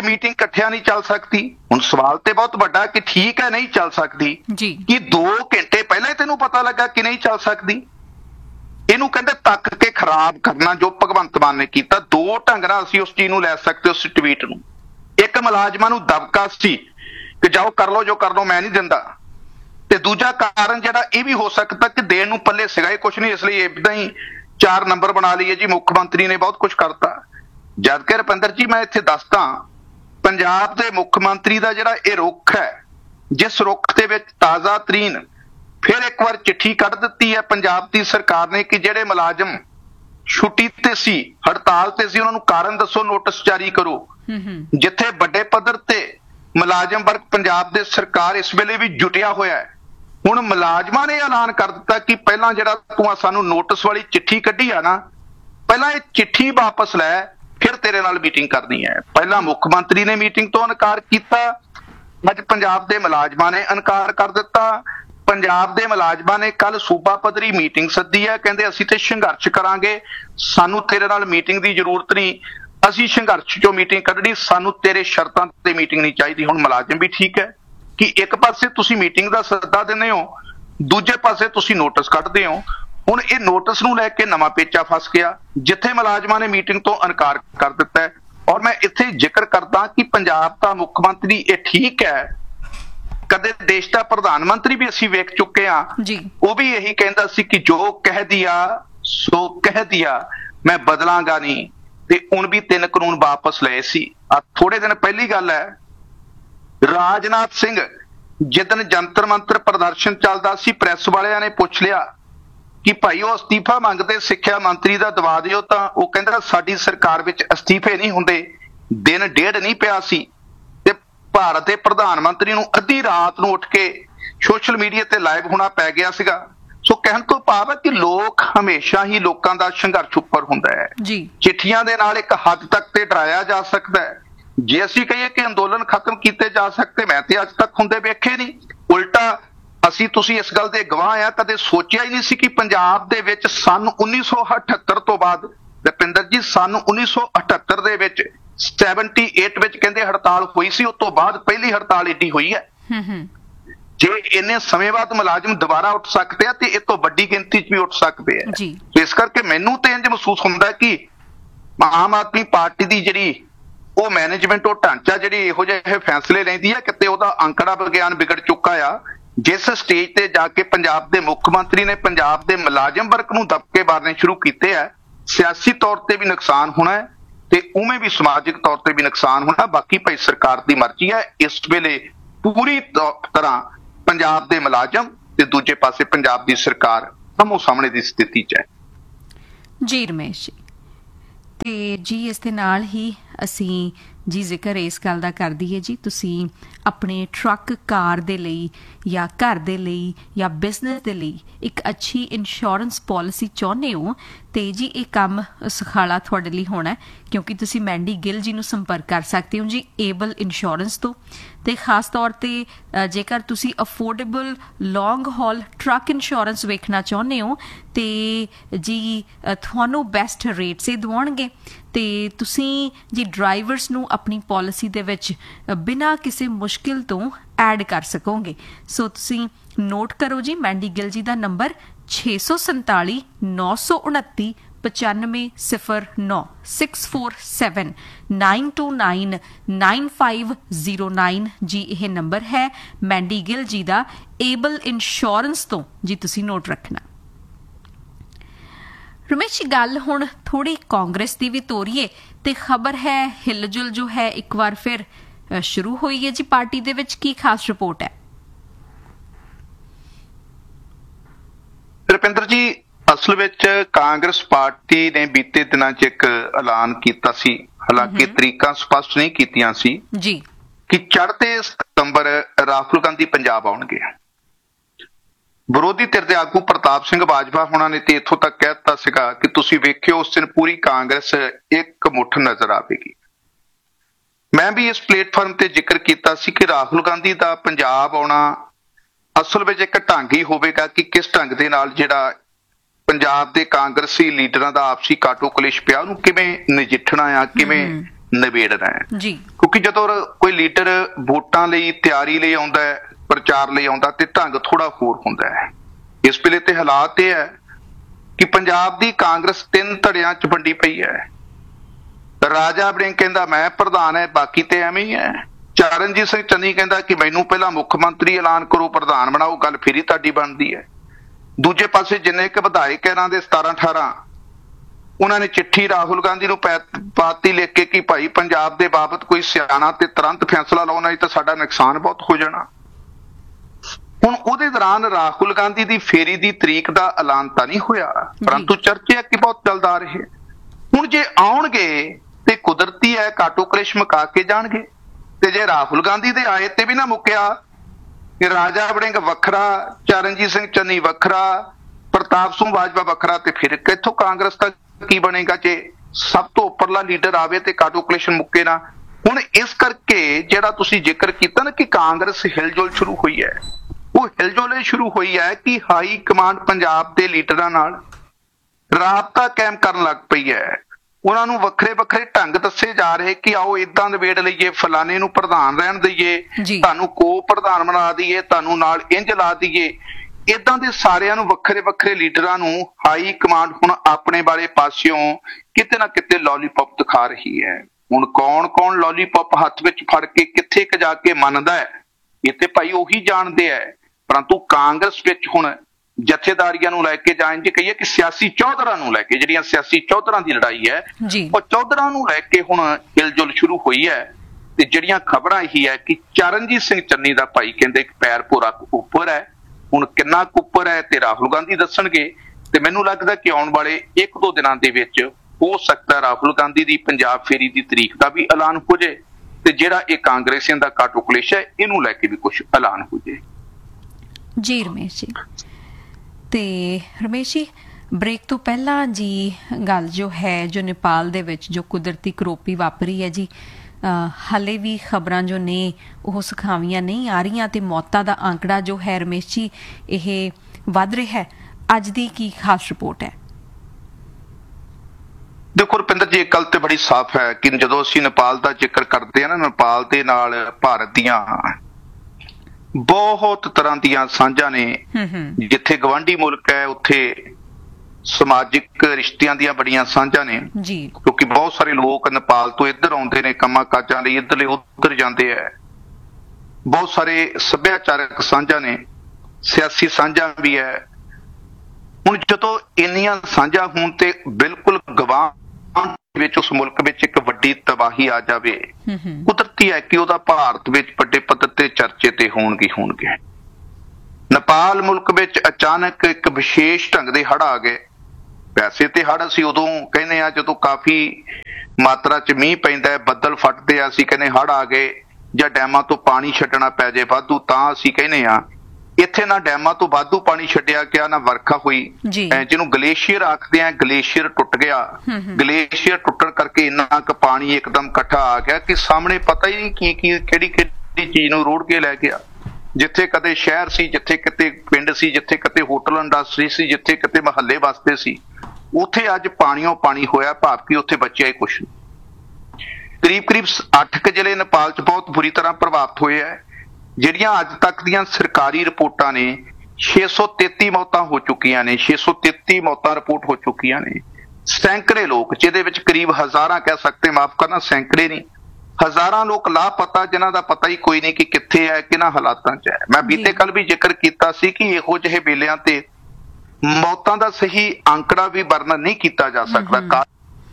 ਮੀਟਿੰਗ ਇਕੱਠਿਆਂ ਨਹੀਂ ਚੱਲ ਸਕਦੀ। ਹੁਣ ਸਵਾਲ ਤੇ ਬਹੁਤ ਵੱਡਾ ਕਿ ਠੀਕ ਹੈ ਨਹੀਂ ਚੱਲ ਸਕਦੀ, ਜੀ ਕਿ 2 ਘੰਟੇ ਪਹਿਲਾਂ ਹੀ ਤੈਨੂੰ ਪਤਾ ਲੱਗਾ ਕਿ ਨਹੀਂ ਚੱਲ ਸਕਦੀ? ਇਹਨੂੰ ਕਹਿੰਦੇ ਤੱਕ ਕੇ ਖਰਾਬ ਕਰਨਾ, ਜੋ ਭਗਵੰਤ ਮਾਨ ਨੇ ਕੀਤਾ। 2 ਢੰਗ ਨਾਲ ਅਸੀਂ ਉਸ ਚੀਜ਼ ਨੂੰ ਲੈ ਸਕਦੇ, ਉਸ ਟਵੀਟ ਨੂੰ। ਇੱਕ, ਮੁਲਾਜ਼ਮਾਂ ਨੂੰ ਦਬਕਾ ਸੀ ਕਿ ਜਾਓ ਕਰ ਲਓ ਜੋ ਕਰ ਲਓ, ਮੈਂ ਨਹੀਂ ਦਿੰਦਾ। ਤੇ ਦੂਜਾ ਕਾਰਨ ਜਿਹੜਾ ਇਹ ਵੀ ਹੋ ਸਕਦਾ ਕਿ ਦੇਣ ਨੂੰ ਪੱਲੇ ਸਿਗਾ ਹੀ ਕੁਛ ਨਹੀਂ, ਇਸ ਲਈ ਏਦਾਂ ਹੀ 4 ਨੰਬਰ ਬਣਾ ਲਈਏ ਜੀ, ਮੁੱਖ ਮੰਤਰੀ ਨੇ ਬਹੁਤ ਕੁਝ ਕਰਤਾ। ਜਦ ਕਿ ਰੁਪਿੰਦਰ ਜੀ ਮੈਂ ਇੱਥੇ ਦੱਸਦਾ, ਪੰਜਾਬ ਦੇ ਮੁੱਖ ਮੰਤਰੀ ਦਾ ਜਿਹੜਾ ਇਹ ਰੁੱਖ ਹੈ, ਜਿਸ ਰੁੱਖ ਦੇ ਵਿੱਚ ਤਾਜ਼ਾ ਤਰੀਨ ਫਿਰ ਇੱਕ ਵਾਰ ਚਿੱਠੀ ਕੱਢ ਦਿੱਤੀ ਹੈ ਪੰਜਾਬ ਦੀ ਸਰਕਾਰ ਨੇ ਕਿ ਜਿਹੜੇ ਮੁਲਾਜ਼ਮ ਛੁੱਟੀ ਤੇ ਸੀ, ਹੜਤਾਲ ਤੇ ਸੀ, ਉਹਨਾਂ ਨੂੰ ਕਾਰਨ ਦੱਸੋ, ਨੋਟਿਸ ਜਾਰੀ ਕਰੋ। ਜਿੱਥੇ ਵੱਡੇ ਪੱਧਰ ਤੇ ਮੁਲਾਜ਼ਮ ਵਰਗ ਪੰਜਾਬ ਦੇ ਸਰਕਾਰ ਇਸ ਵੇਲੇ ਵੀ ਜੁਟਿਆ ਹੋਇਆ ਹੈ। ਹੁਣ ਮੁਲਾਜ਼ਮਾਂ ਨੇ ਐਲਾਨ ਕਰ ਦਿੱਤਾ ਕਿ ਪਹਿਲਾਂ ਜਿਹੜਾ ਤੂੰ ਸਾਨੂੰ ਨੋਟਿਸ ਵਾਲੀ ਚਿੱਠੀ ਕੱਢੀ ਆ ਨਾ, ਪਹਿਲਾਂ ਇਹ ਚਿੱਠੀ ਵਾਪਸ ਲੈ, ਫਿਰ ਤੇਰੇ ਨਾਲ ਮੀਟਿੰਗ ਕਰਨੀ ਹੈ। ਪਹਿਲਾਂ ਮੁੱਖ ਮੰਤਰੀ ਨੇ ਮੀਟਿੰਗ ਤੋਂ ਇਨਕਾਰ ਕੀਤਾ, ਅੱਜ ਪੰਜਾਬ ਦੇ ਮੁਲਾਜ਼ਮਾਂ ਨੇ ਇਨਕਾਰ ਕਰ ਦਿੱਤਾ। ਪੰਜਾਬ ਦੇ ਮੁਲਾਜ਼ਮਾਂ ਨੇ ਕੱਲ ਸੂਬਾ ਪੱਧਰੀ ਮੀਟਿੰਗ ਸੱਦੀ ਹੈ, ਕਹਿੰਦੇ ਅਸੀਂ ਤੇ ਸੰਘਰਸ਼ ਕਰਾਂਗੇ, ਸਾਨੂੰ ਤੇਰੇ ਨਾਲ ਮੀਟਿੰਗ ਦੀ ਜ਼ਰੂਰਤ ਨਹੀਂ, ਅਸੀਂ ਸੰਘਰਸ਼ ਚੋਂ ਮੀਟਿੰਗ ਕੱਢਣੀ, ਸਾਨੂੰ ਤੇਰੇ ਸ਼ਰਤਾਂ ਤੇ ਮੀਟਿੰਗ ਨਹੀਂ ਚਾਹੀਦੀ। ਹੁਣ ਮੁਲਾਜ਼ਮ ਵੀ ਠੀਕ ਹੈ ਕਿ ਇੱਕ ਪਾਸੇ ਤੁਸੀਂ ਮੀਟਿੰਗ ਦਾ ਸੱਦਾ ਦਿੰਦੇ ਹੋ, ਦੂਜੇ ਪਾਸੇ ਤੁਸੀਂ ਨੋਟਿਸ ਕੱਢਦੇ ਹੋ। ਹੁਣ ਇਹ ਨੋਟਿਸ ਨੂੰ ਲੈ ਕੇ ਨਵਾਂ ਪੇਚਾ ਫਸ ਗਿਆ, ਜਿੱਥੇ ਮੁਲਾਜ਼ਮਾਂ ਨੇ ਮੀਟਿੰਗ ਤੋਂ ਇਨਕਾਰ ਕਰ ਦਿੱਤਾ ਹੈ। ਔਰ ਮੈਂ ਇੱਥੇ ਜ਼ਿਕਰ ਕਰਦਾ ਕਿ ਪੰਜਾਬ ਦਾ ਮੁੱਖ ਮੰਤਰੀ ਇਹ ਠੀਕ ਹੈ, ਕਦੇ ਦੇਸ਼ ਦਾ ਪ੍ਰਧਾਨ ਮੰਤਰੀ ਵੀ ਅਸੀਂ ਵੇਖ ਚੁੱਕੇ ਹਾਂ ਜੀ, ਉਹ ਵੀ ਇਹੀ ਕਹਿੰਦਾ ਸੀ ਕਿ ਜੋ ਕਹਿ ਦਿਆ ਸੋ ਕਹਿ ਦਿਆ, ਮੈਂ ਬਦਲਾਂਗਾ ਨਹੀਂ। ਤੇ ਹੁਣ ਵੀ 3 ਕਾਨੂੰਨ ਵਾਪਸ ਲਏ ਸੀ। ਆ ਥੋੜੇ ਦਿਨ ਪਹਿਲੀ ਗੱਲ ਹੈ, ਰਾਜਨਾਥ ਸਿੰਘ ਜਿੱਦਣ ਜੰਤਰ ਮੰਤਰ ਪ੍ਰਦਰਸ਼ਨ ਚੱਲਦਾ ਸੀ, ਪ੍ਰੈਸ ਵਾਲਿਆਂ ਨੇ ਪੁੱਛ ਲਿਆ ਕਿ ਭਾਈ ਉਹ ਅਸਤੀਫਾ ਮੰਗਦੇ, ਸਿੱਖਿਆ ਮੰਤਰੀ ਦਾ ਦਵਾ ਦਿਓ, ਤਾਂ ਉਹ ਕਹਿੰਦਾ ਸਾਡੀ ਸਰਕਾਰ ਵਿੱਚ ਅਸਤੀਫੇ ਨਹੀਂ ਹੁੰਦੇ। ਦਿਨ ਡੇਢ ਨਹੀਂ ਪਿਆ ਸੀ ਤੇ ਭਾਰਤ ਦੇ ਪ੍ਰਧਾਨ ਮੰਤਰੀ ਨੂੰ ਅੱਧੀ ਰਾਤ ਨੂੰ ਉੱਠ ਕੇ ਸੋਸ਼ਲ ਮੀਡੀਆ ਤੇ ਲਾਈਵ ਹੋਣਾ ਪੈ ਗਿਆ ਸੀਗਾ। ਸੋ ਕਹਿਣ ਤੋਂ ਭਾਵ ਹੈ ਕਿ ਲੋਕ ਹਮੇਸ਼ਾ ਹੀ ਲੋਕਾਂ ਦਾ ਸੰਘਰਸ਼ ਉੱਪਰ ਹੁੰਦਾ ਹੈ ਜੀ। ਚਿੱਠੀਆਂ ਦੇ ਨਾਲ ਇੱਕ ਹੱਦ ਤੱਕ ਤੇ ਡਰਾਇਆ ਜਾ ਸਕਦਾ ਹੈ। ਜੇ ਅਸੀਂ ਕਹੀਏ ਕਿ ਅੰਦੋਲਨ ਖਤਮ ਕੀਤੇ ਜਾ ਸਕਦੇ, ਮੈਂ ਤੇ ਅੱਜ ਤੱਕ ਹੁੰਦੇ ਵੇਖੇ ਨਹੀਂ। ਉਲਟਾ ਅਸੀਂ ਤੁਸੀਂ ਇਸ ਗੱਲ ਦੇ ਗਵਾਹ ਆ, ਕਦੇ ਸੋਚਿਆ ਹੀ ਨਹੀਂ ਸੀ ਕਿ ਪੰਜਾਬ ਦੇ ਵਿੱਚ ਸੰਨ 1978 ਤੋਂ ਬਾਅਦ, ਰੁਪਿੰਦਰ ਜੀ ਸੰਨ 1978 ਦੇ ਵਿੱਚ 78 ਵਿੱਚ ਕਹਿੰਦੇ ਹੜਤਾਲ ਹੋਈ ਸੀ, ਉਸ ਤੋਂ ਬਾਅਦ ਪਹਿਲੀ ਹੜਤਾਲ ਏਡੀ ਹੋਈ ਹੈ। ਜੇ ਇੰਨੇ ਸਮੇਂ ਬਾਅਦ ਮੁਲਾਜ਼ਮ ਦੁਬਾਰਾ ਉੱਠ ਸਕਦੇ ਆ ਤੇ ਇਹ ਤੋਂ ਵੱਡੀ ਗਿਣਤੀ 'ਚ ਵੀ ਉੱਠ ਸਕਦੇ ਆ। ਇਸ ਕਰਕੇ ਮੈਨੂੰ ਤੇ ਇੰਜ ਮਹਿਸੂਸ ਹੁੰਦਾ ਕਿ ਆਮ ਆਦਮੀ ਪਾਰਟੀ ਦੀ ਜਿਹੜੀ ਉਹ ਮੈਨੇਜਮੈਂਟ, ਉਹ ਢਾਂਚਾ ਜਿਹੜੀ ਇਹੋ ਜਿਹੇ ਫੈਸਲੇ ਲੈਂਦੀ ਹੈ, ਕਿਤੇ ਉਹਦਾ ਅੰਕੜਾ ਵਿਗਿਆਨ ਵਿਗੜ ਚੁੱਕਾ ਆ। ਜਿਸ ਸਟੇਜ ਤੇ ਜਾ ਕੇ ਪੰਜਾਬ ਦੇ ਮੁੱਖ ਮੰਤਰੀ ਨੇ ਪੰਜਾਬ ਦੇ ਮੁਲਾਜ਼ਮ ਵਰਗ ਨੂੰ ਦਬਕੇ ਮਾਰਨੇ ਸ਼ੁਰੂ ਕੀਤੇ ਆ, ਸਿਆਸੀ ਤੌਰ ਤੇ ਵੀ ਨੁਕਸਾਨ ਹੋਣਾ ਹੈ ਤੇ ਉਵੇਂ ਵੀ ਸਮਾਜਿਕ ਤੌਰ ਤੇ ਵੀ ਨੁਕਸਾਨ ਹੋਣਾ। ਬਾਕੀ ਭਾਈ ਸਰਕਾਰ ਦੀ ਮਰਜ਼ੀ ਹੈ। ਇਸ ਵੇਲੇ ਪੂਰੀ ਤਰ੍ਹਾਂ ਪੰਜਾਬ ਦੇ ਮੁਲਾਜ਼ਮ ਤੇ ਦੂਜੇ ਪਾਸੇ ਪੰਜਾਬ ਦੀ ਸਰਕਾਰ ਆਮੋ ਸਾਹਮਣੇ ਦੀ ਸਥਿਤੀ 'ਚ ਹੈ। ਜੀ ਰਮੇਸ਼ ਜੀ, ਤੇ ਜੀ ਇਸ ਦੇ ਨਾਲ ਹੀ ਅਸੀਂ ਜੀ ਜ਼ਿਕਰ ਇਸ ਗੱਲ ਦਾ ਕਰ ਦਈਏ ਜੀ, ਤੁਸੀਂ ਆਪਣੇ ਟਰੱਕ, ਕਾਰ ਦੇ ਲਈ ਜਾਂ ਘਰ ਦੇ ਲਈ ਜਾਂ ਬਿਜ਼ਨਸ ਦੇ ਲਈ ਇੱਕ ਅੱਛੀ ਇੰਸ਼ੋਰੈਂਸ ਪਾਲਿਸੀ ਚਾਹੁੰਦੇ ਹੋ ਤੇ ਜੀ ਇਹ ਕੰਮ ਸੁਖਾਲਾ ਤੁਹਾਡੇ ਲਈ ਹੋਣਾ, ਕਿਉਂਕਿ ਤੁਸੀਂ ਮੈਂਡੀ ਗਿੱਲ ਜੀ ਨੂੰ ਸੰਪਰਕ ਕਰ ਸਕਦੇ ਹੋ ਜੀ ਏਬਲ ਇੰਸ਼ੋਰੈਂਸ ਤੋਂ। ਤੇ ਖਾਸ ਤੌਰ ਤੇ ਜੇਕਰ ਤੁਸੀਂ ਅਫੋਰਡੇਬਲ ਲੌਂਗ ਹਾਲ ਟਰੱਕ ਇੰਸ਼ੋਰੈਂਸ ਵੇਖਣਾ ਚਾਹੁੰਦੇ ਹੋ ਤੇ ਜੀ ਤੁਹਾਨੂੰ ਬੈਸਟ ਰੇਟਸ ਹੀ ਦਿਵਾਉਣਗੇ ਤੇ ਤੁਸੀਂ ਜੀ ਡਰਾਈਵਰਸ ਨੂੰ ਆਪਣੀ ਪਾਲਿਸੀ ਦੇ ਵਿੱਚ ਬਿਨਾਂ ਕਿਸੇ ਮੁਸ਼ਕਿਲ ਤੋਂ ਐਡ ਕਰ ਸਕੋਗੇ। ਸੋ ਤੁਸੀਂ ਨੋਟ ਕਰੋ ਜੀ ਮੈਂਡੀ ਗਿੱਲ ਜੀ ਦਾ ਨੰਬਰ 647 929 9509 647 929 9509 ਜੀ ਇਹ ਨੰਬਰ ਹੈ ਮੈਂਡੀ ਗਿੱਲ ਜੀ ਦਾ ਏਬਲ ਇੰਸ਼ੋਰੈਂਸ ਤੋਂ ਜੀ ਤੁਸੀਂ ਨੋਟ ਰੱਖਣਾ। ਰਮੇਸ਼ ਜੀ ਗੱਲ ਹੁਣ ਥੋੜੀ ਕਾਂਗਰਸ ਦੀ ਵੀ ਤੋਰੀਏ ਤੇ ਖਬਰ ਹੈ ਹਿਲਜੁਲ ਜੋ ਹੈ ਇੱਕ ਵਾਰ ਫਿਰ ਸ਼ੁਰੂ ਹੋਈ ਹੈ ਜੀ ਪਾਰਟੀ ਦੇ ਵਿੱਚ, ਕੀ ਖਾਸ ਰਿਪੋਰਟ ਹੈ? ਰੁਪਿੰਦਰ ਜੀ, ਅਸਲ ਵਿੱਚ ਕਾਂਗਰਸ ਪਾਰਟੀ ਨੇ ਬੀਤੇ ਦਿਨਾਂ 'ਚ ਇੱਕ ਐਲਾਨ ਕੀਤਾ ਸੀ, ਹਾਲਾਂਕਿ ਤਰੀਕਾਂ ਸਪਸ਼ਟ ਨਹੀਂ ਕੀਤੀਆਂ ਸੀ ਜੀ, ਕਿ ਚੜ੍ਹਦੇ ਸਤੰਬਰ ਰਾਹੁਲ ਗਾਂਧੀ ਪੰਜਾਬ ਆਉਣਗੇ। ਵਿਰੋਧੀ ਧਿਰ ਦੇ ਆਗੂ ਪ੍ਰਤਾਪ ਸਿੰਘ ਬਾਜਵਾ ਹੋਣਾ ਨੇ ਤੇ ਇੱਥੋਂ ਤੱਕ ਕਹਿ ਦਿੱਤਾ ਸੀਗਾ ਕਿ ਤੁਸੀਂ ਵੇਖਿਓ ਉਸ ਦਿਨ ਪੂਰੀ ਕਾਂਗਰਸ ਇੱਕ ਮੁੱਠ ਨਜ਼ਰ ਆਵੇਗੀ। ਮੈਂ ਵੀ ਇਸ ਪਲੇਟਫਾਰਮ ਤੇ ਜ਼ਿਕਰ ਕੀਤਾ ਸੀ ਕਿ ਰਾਹੁਲ ਗਾਂਧੀ ਦਾ ਪੰਜਾਬ ਆਉਣਾ ਅਸਲ ਵਿੱਚ ਇੱਕ ਢੰਗ ਹੀ ਹੋਵੇਗਾ ਕਿ ਕਿਸ ਢੰਗ ਦੇ ਨਾਲ ਜਿਹੜਾ ਪੰਜਾਬ ਦੇ ਕਾਂਗਰਸੀ ਲੀਡਰਾਂ ਦਾ ਆਪਸੀ ਕਾਟੋ ਕਲੇਸ਼ ਪਿਆ ਉਹਨੂੰ ਕਿਵੇਂ ਨਜਿੱਠਣਾ ਆ, ਕਿਵੇਂ ਨਿਬੇੜਨਾ ਹੈ। ਜੀ ਕਿਉਂਕਿ ਜਦੋਂ ਕੋਈ ਲੀਡਰ ਵੋਟਾਂ ਲਈ ਤਿਆਰੀ ਲਈ ਆਉਂਦਾ ਹੈ, ਪ੍ਰਚਾਰ ਲਈ ਆਉਂਦਾ, ਤੇ ਢੰਗ ਥੋੜਾ ਹੋਰ ਹੁੰਦਾ ਹੈ। ਇਸ ਵੇਲੇ ਤੇ ਹਾਲਾਤ ਇਹ ਹੈ ਕਿ ਪੰਜਾਬ ਦੀ ਕਾਂਗਰਸ 3 ਧੜਿਆਂ 'ਚ ਵੰਡੀ ਪਈ ਹੈ। ਰਾਜਾ ਵੜਿੰਗ ਕਹਿੰਦਾ ਮੈਂ ਪ੍ਰਧਾਨ ਹੈ, ਬਾਕੀ ਤੇ ਐਵੇਂ ਹੀ ਹੈ। ਚਰਨਜੀਤ ਸਿੰਘ ਚੰਨੀ ਕਹਿੰਦਾ ਕਿ ਮੈਨੂੰ ਪਹਿਲਾਂ ਮੁੱਖ ਮੰਤਰੀ ਐਲਾਨ ਕਰੋ, ਪ੍ਰਧਾਨ ਬਣਾਓ, ਗੱਲ ਫਿਰ ਹੀ ਤੁਹਾਡੀ ਬਣਦੀ ਹੈ। ਦੂਜੇ ਪਾਸੇ ਜਿੰਨੇ ਕੁ ਵਿਧਾਇਕ ਇਹਨਾਂ ਦੇ 17-18 ਉਹਨਾਂ ਨੇ ਚਿੱਠੀ ਰਾਹੁਲ ਗਾਂਧੀ ਨੂੰ ਪਾਤੀ ਲਿਖ ਕੇ ਕਿ ਭਾਈ ਪੰਜਾਬ ਦੇ ਬਾਬਤ ਕੋਈ ਸਿਆਣਾ ਤੇ ਤੁਰੰਤ ਫੈਸਲਾ ਲਾਓ, ਨਹੀਂ ਤਾਂ ਸਾਡਾ ਨੁਕਸਾਨ ਬਹੁਤ ਹੋ ਜਾਣਾ। ਹੁਣ ਉਹਦੇ ਦੌਰਾਨ ਰਾਹੁਲ ਗਾਂਧੀ ਦੀ ਫੇਰੀ ਦੀ ਤਰੀਕ ਦਾ ਐਲਾਨ ਤਾਂ ਨਹੀਂ ਹੋਇਆ, ਪਰੰਤੂ ਚਰਚੇ ਕਿ ਬਹੁਤ ਜਲਦ ਆ ਰਹੇ। ਹੁਣ ਜੇ ਆਉਣਗੇ ਤੇ ਕੁਦਰਤੀ ਹੈ ਕਾਟੋ ਕਲੇਸ਼ ਮੁਕਾ ਕੇ ਜਾਣਗੇ, ਤੇ ਜੇ ਰਾਹੁਲ ਗਾਂਧੀ ਦੇ ਆਏ ਤੇ ਵੀ ਨਾ ਮੁੱਕਿਆ ਕਿ ਰਾਜਾ ਵੜਿੰਗ ਵੱਖਰਾ, ਚਰਨਜੀਤ ਸਿੰਘ ਚੰਨੀ ਵੱਖਰਾ, ਪ੍ਰਤਾਪ ਸਿੰਘ ਬਾਜਵਾ ਵੱਖਰਾ, ਤੇ ਫਿਰ ਕਿੱਥੋਂ ਕਾਂਗਰਸ ਦਾ ਕੀ ਬਣੇਗਾ ਜੇ ਸਭ ਤੋਂ ਉੱਪਰਲਾ ਲੀਡਰ ਆਵੇ ਤੇ ਕਾਟੋ ਕਲੇਸ਼ ਮੁੱਕੇ ਨਾ। ਹੁਣ ਇਸ ਕਰਕੇ ਜਿਹੜਾ ਤੁਸੀਂ ਜ਼ਿਕਰ ਕੀਤਾ ਨਾ ਕਿ ਕਾਂਗਰਸ ਹਿਲਜੁਲ ਸ਼ੁਰੂ ਹੋਈ ਹੈ, ਉਹ ਹਿਲਜੁਲ ਇਹ ਸ਼ੁਰੂ ਹੋਈ ਹੈ ਕਿ ਹਾਈ ਕਮਾਂਡ ਪੰਜਾਬ ਦੇ ਲੀਡਰਾਂ ਨਾਲ ਰਾਬਤਾ ਕਾਇਮ ਕਰਨ ਲੱਗ ਪਈ ਹੈ। ਉਹਨਾਂ ਨੂੰ ਵੱਖਰੇ ਵੱਖਰੇ ਢੰਗ ਦੱਸੇ ਜਾ ਰਹੇ ਕਿ ਆਓ ਏਦਾਂ ਨਿਬੇੜ ਲਈਏ, ਫਲਾਣੇ ਨੂੰ ਪ੍ਰਧਾਨ ਰਹਿਣ ਦਈਏ, ਤੁਹਾਨੂੰ ਕੋ ਪ੍ਰਧਾਨ ਬਣਾ ਦਈਏ, ਤੁਹਾਨੂੰ ਨਾਲ ਇੰਜ ਲਾ ਦਈਏ। ਏਦਾਂ ਦੇ ਸਾਰਿਆਂ ਨੂੰ ਵੱਖਰੇ ਵੱਖਰੇ ਲੀਡਰਾਂ ਨੂੰ ਹਾਈ ਕਮਾਂਡ ਹੁਣ ਆਪਣੇ ਵਾਲੇ ਪਾਸਿਓਂ ਕਿਤੇ ਨਾ ਕਿਤੇ ਲੋਲੀਪੌਪ ਦਿਖਾ ਰਹੀ ਹੈ। ਹੁਣ ਕੌਣ ਕੌਣ ਲੋਲੀਪੌਪ ਹੱਥ ਵਿੱਚ ਫੜ ਕੇ ਕਿੱਥੇ ਕ ਜਾ ਕੇ ਮੰਨਦਾ ਹੈ, ਇਹ ਤੇ ਭਾਈ ਉਹੀ ਜਾਣਦੇ ਹੈ। ਪਰੰਤੂ ਕਾਂਗਰਸ ਵਿੱਚ ਹੁਣ ਜਥੇਦਾਰੀਆਂ ਨੂੰ ਲੈ ਕੇ ਜਾਂ ਇੰਝ ਕਹੀਏ ਕਿ ਸਿਆਸੀ ਚੌਧਰਾਂ ਨੂੰ ਲੈ ਕੇ, ਜਿਹੜੀਆਂ ਸਿਆਸੀ ਚੌਧਰਾਂ ਦੀ ਲੜਾਈ ਹੈ, ਉਹ ਚੌਧਰਾਂ ਨੂੰ ਲੈ ਕੇ ਹੁਣ ਹਿਲਜੁਲ ਸ਼ੁਰੂ ਹੋਈ ਹੈ। ਤੇ ਜਿਹੜੀਆਂ ਖਬਰਾਂ ਇਹੀ ਹੈ ਕਿ ਚਰਨਜੀਤ ਸਿੰਘ ਚੰਨੀ ਦਾ ਭਾਈ ਕਹਿੰਦੇ ਪੈਰ ਪੂਰਾ ਉੱਪਰ ਹੈ। ਹੁਣ ਕਿੰਨਾ ਕੁ ਉੱਪਰ ਹੈ ਤੇ ਰਾਹੁਲ ਗਾਂਧੀ ਦੱਸਣਗੇ, ਤੇ ਮੈਨੂੰ ਲੱਗਦਾ ਕਿ ਆਉਣ ਵਾਲੇ 1-2 ਦਿਨਾਂ ਦੇ ਵਿੱਚ ਹੋ ਸਕਦਾ ਰਾਹੁਲ ਗਾਂਧੀ ਦੀ ਪੰਜਾਬ ਫੇਰੀ ਦੀ ਤਰੀਕ ਦਾ ਵੀ ਐਲਾਨ ਹੋ ਜਾਏ, ਤੇ ਜਿਹੜਾ ਇਹ ਕਾਂਗਰਸੀਆਂ ਦਾ ਕਾਟੋ ਕਲੇਸ਼ ਹੈ ਇਹਨੂੰ ਲੈ ਕੇ ਵੀ ਕੁਝ ਐਲਾਨ ਹੋ ਜਾਏ। ਜੀ ਰਮੇਸ਼ ਜੀ, ਤੇ ਰਮੇਸ਼ ਜੀ ਬ੍ਰੇਕ ਤੋਂ ਪਹਿਲਾਂ ਜੀ ਗੱਲ ਜੋ ਹੈ ਜੋ ਨੇਪਾਲ ਦੇ ਵਿੱਚ ਜੋ ਕੁਦਰਤੀ ਕਰੋਪੀ ਵਾਪਰੀ ਹੈ ਜੀ, ਹਾਲੇ ਵੀ ਖਬਰਾਂ ਜੋ ਨੇ ਉਹ ਸੁਖਾਵੀਆਂ ਨਹੀਂ ਆ ਰਹੀਆਂ ਤੇ ਮੌਤਾਂ ਦਾ ਆંકੜਾ ਜੋ ਹੈ ਰਮੇਸ਼ ਜੀ ਇਹ ਵੱਧ ਰਿਹਾ ਹੈ। ਅੱਜ ਦੀ ਕੀ ਖਾਸ ਰਿਪੋਰਟ ਹੈ? ਦੇਖੋ ਰੁਪਿੰਦਰ ਜੀ, ਇੱਕ ਗੱਲ ਤੇ ਬੜੀ ਸਾਫ਼ ਹੈ ਕਿ ਜਦੋਂ ਅਸੀਂ ਨੇਪਾਲ ਦਾ ਜ਼ਿਕਰ ਕਰਦੇ ਹਾਂ ਨਾ, ਨੇਪਾਲ ਦੇ ਨਾਲ ਭਾਰਤ ਦੀਆਂ ਬਹੁਤ ਤਰ੍ਹਾਂ ਦੀਆਂ ਸਾਂਝਾਂ ਨੇ। ਜਿੱਥੇ ਗਵਾਂਢੀ ਮੁਲਕ ਹੈ ਉੱਥੇ ਸਮਾਜਿਕ ਰਿਸ਼ਤਿਆਂ ਦੀਆਂ ਬੜੀਆਂ ਸਾਂਝਾਂ ਨੇ, ਕਿਉਂਕਿ ਬਹੁਤ ਸਾਰੇ ਲੋਕ ਨੇਪਾਲ ਤੋਂ ਇੱਧਰ ਆਉਂਦੇ ਨੇ ਕੰਮਾਂ ਕਾਜਾਂ ਲਈ, ਇੱਧਰਲੇ ਉੱਧਰ ਜਾਂਦੇ ਹੈ। ਬਹੁਤ ਸਾਰੇ ਸੱਭਿਆਚਾਰਕ ਸਾਂਝਾਂ ਨੇ, ਸਿਆਸੀ ਸਾਂਝਾਂ ਵੀ ਹੈ। ਹੁਣ ਜਦੋਂ ਇੰਨੀਆਂ ਸਾਂਝਾਂ ਹੋਣ ਤੇ ਬਿਲਕੁਲ ਗਵਾਂਢ ਵਿੱਚ ਉਸ ਮੁਲਕ ਵਿੱਚ ਇੱਕ ਵੱਡੀ ਤਬਾਹੀ ਆ ਜਾਵੇ, ਕੁਦਰਤੀ ਹੈ ਕਿ ਉਹਦਾ ਭਾਰਤ ਵਿੱਚ ਵੱਡੇ ਪੱਧਰ ਤੇ ਚਰਚੇ ਤੇ ਹੋਣਗੇ। ਨੇਪਾਲ ਮੁਲਕ ਵਿੱਚ ਅਚਾਨਕ ਇੱਕ ਵਿਸ਼ੇਸ਼ ਢੰਗ ਦੇ ਹੜ੍ਹ ਆ ਗਏ। ਵੈਸੇ ਤੇ ਹੜ੍ਹ ਅਸੀਂ ਉਦੋਂ ਕਹਿੰਦੇ ਆ ਜਦੋਂ ਕਾਫੀ ਮਾਤਰਾ 'ਚ ਮੀਂਹ ਪੈਂਦਾ ਹੈ, ਬੱਦਲ ਫਟਦੇ ਆ, ਅਸੀਂ ਕਹਿੰਦੇ ਹੜ੍ਹ ਆ ਗਏ, ਜਾਂ ਡੈਮਾਂ ਤੋਂ ਪਾਣੀ ਛੱਡਣਾ ਪੈ ਜੇ ਵਾਧੂ, ਤਾਂ ਅਸੀਂ ਕਹਿੰਦੇ ਆ। ਇੱਥੇ ਨਾ ਡੈਮਾਂ ਤੋਂ ਵਾਧੂ ਪਾਣੀ ਛੱਡਿਆ ਗਿਆ, ਨਾ ਵਰਖਾ ਹੋਈ। ਜਿਹਨੂੰ ਗਲੇਸ਼ੀਅਰ ਆਖਦੇ ਆ, ਗਲੇਸ਼ੀਅਰ ਟੁੱਟ ਗਿਆ। ਗਲੇਸ਼ੀਅਰ ਟੁੱਟਣ ਕਰਕੇ ਇੰਨਾ ਕੁ ਪਾਣੀ ਇੱਕਦਮ ਇਕੱਠਾ ਆ ਗਿਆ ਕਿ ਸਾਹਮਣੇ ਪਤਾ ਹੀ ਨਹੀਂ ਕਿਹੜੀ ਚੀਜ਼ ਨੂੰ ਰੋੜ ਕੇ ਲੈ ਗਿਆ। ਜਿੱਥੇ ਕਦੇ ਸ਼ਹਿਰ ਸੀ, ਜਿੱਥੇ ਕਿਤੇ ਪਿੰਡ ਸੀ, ਜਿੱਥੇ ਕਿਤੇ ਹੋਟਲ ਇੰਡਸਟਰੀ ਸੀ, ਜਿੱਥੇ ਕਿਤੇ ਮਹੱਲੇ ਵਸਦੇ ਸੀ, ਉੱਥੇ ਅੱਜ ਪਾਣੀਓ ਪਾਣੀ ਹੋਇਆ, ਭਾਵ ਕਿ ਉੱਥੇ ਬਚਿਆ ਹੀ ਕੁਛ ਨਹੀਂ। ਕਰੀਬ 8 ਕੁ ਜ਼ਿਲ੍ਹੇ ਨੇਪਾਲ 'ਚ ਬਹੁਤ ਬੁਰੀ ਤਰ੍ਹਾਂ ਪ੍ਰਭਾਵਿਤ ਹੋਏ ਹੈ। ਜਿਹੜੀਆਂ ਅੱਜ ਤੱਕ ਦੀਆਂ ਸਰਕਾਰੀ ਰਿਪੋਰਟਾਂ ਨੇ, 633 ਮੌਤਾਂ ਹੋ ਚੁੱਕੀਆਂ ਨੇ, 633 ਮੌਤਾਂ ਰਿਪੋਰਟ ਹੋ ਚੁੱਕੀਆਂ ਨੇ। ਸੈਂਕੜੇ ਲੋਕ, ਜਿਹਦੇ ਵਿੱਚ ਕਰੀਬ ਹਜ਼ਾਰਾਂ ਕਹਿ ਸਕਦੇ, ਮਾਫ ਕਰਨਾ ਸੈਂਕੜੇ ਨਹੀਂ, ਹਜ਼ਾਰਾਂ ਲੋਕ ਲਾਪਤਾ, ਜਿਨ੍ਹਾਂ ਦਾ ਪਤਾ ਹੀ ਕੋਈ ਨਹੀਂ ਕਿ ਕਿੱਥੇ ਹੈ, ਕਿਹਨਾਂ ਹਾਲਾਤਾਂ 'ਚ ਹੈ। ਮੈਂ ਬੀਤੇ ਕੱਲ ਵੀ ਜ਼ਿਕਰ ਕੀਤਾ ਸੀ ਕਿ ਇਹੋ ਜਿਹੇ ਵੇਲਿਆਂ ਤੇ ਮੌਤਾਂ ਦਾ ਸਹੀ ਆંકੜਾ ਵੀ ਵਰਣਨ ਨਹੀਂ ਕੀਤਾ ਜਾ ਸਕਦਾ।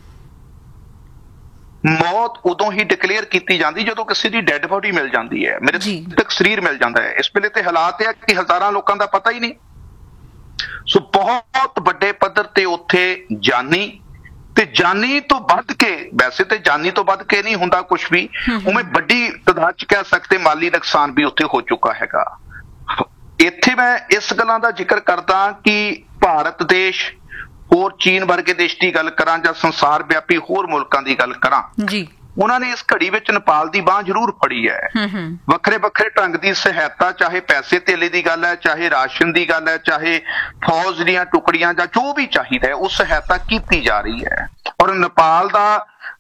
ਮੌਤ ਉਦੋਂ ਹੀ ਡਿਕਲੇਅਰ ਕੀਤੀ ਜਾਂਦੀ ਜਦੋਂ ਕਿਸੇ ਦੀ ਡੈੱਡ ਬੋਡੀ ਮਿਲ ਜਾਂਦੀ ਹੈ, ਮੇਰੇ ਤੱਕ ਸਰੀਰ ਮਿਲ ਜਾਂਦਾ ਹੈ। ਇਸ ਵੇਲੇ ਤੇ ਹਾਲਾਤ ਇਹ ਕਿ ਹਜ਼ਾਰਾਂ ਲੋਕਾਂ ਦਾ ਪਤਾ ਹੀ ਨਹੀਂ। ਸੋ ਬਹੁਤ ਵੱਡੇ ਪੱਧਰ ਤੇ ਉੱਥੇ ਜਾਨੀ ਤੇ ਜਾਨੀ ਤੋਂ ਵੱਧ ਕੇ, ਵੈਸੇ ਤੇ ਜਾਨੀ ਤੋਂ ਵੱਧ ਕੇ ਨਹੀਂ ਹੁੰਦਾ ਕੁਝ ਵੀ, ਉਵੇਂ ਵੱਡੀ ਤਾਦਾਦ 'ਚ ਕਹਿ ਸਕਦੇ ਮਾਲੀ ਨੁਕਸਾਨ ਵੀ ਉੱਥੇ ਹੋ ਚੁੱਕਾ ਹੈਗਾ। ਇੱਥੇ ਮੈਂ ਇਸ ਗੱਲਾਂ ਦਾ ਜ਼ਿਕਰ ਕਰਦਾ ਕਿ ਭਾਰਤ ਦੇਸ਼, ਹੋਰ ਚੀਨ ਵਰਗੇ ਦੇਸ਼ ਦੀ ਗੱਲ ਕਰਾਂ ਜਾਂ ਸੰਸਾਰ ਵਿਆਪੀ ਹੋਰ ਮੁਲਕਾਂ ਦੀ ਗੱਲ ਕਰਾਂ, ਉਹਨਾਂ ਨੇ ਇਸ ਘੜੀ ਵਿੱਚ ਨੇਪਾਲ ਦੀ ਬਾਂਹ ਜ਼ਰੂਰ ਫੜੀ ਹੈ। ਵੱਖਰੇ ਵੱਖਰੇ ਢੰਗ ਦੀ ਸਹਾਇਤਾ, ਚਾਹੇ ਪੈਸੇ ਧੇਲੇ ਦੀ ਗੱਲ ਹੈ, ਚਾਹੇ ਰਾਸ਼ਨ ਦੀ ਗੱਲ ਹੈ, ਚਾਹੇ ਫੌਜ ਦੀਆਂ ਟੁਕੜੀਆਂ ਜਾਂ ਜੋ ਵੀ ਚਾਹੀਦਾ ਹੈ, ਉਹ ਸਹਾਇਤਾ ਕੀਤੀ ਜਾ ਰਹੀ ਹੈ। ਔਰ ਨੇਪਾਲ ਦਾ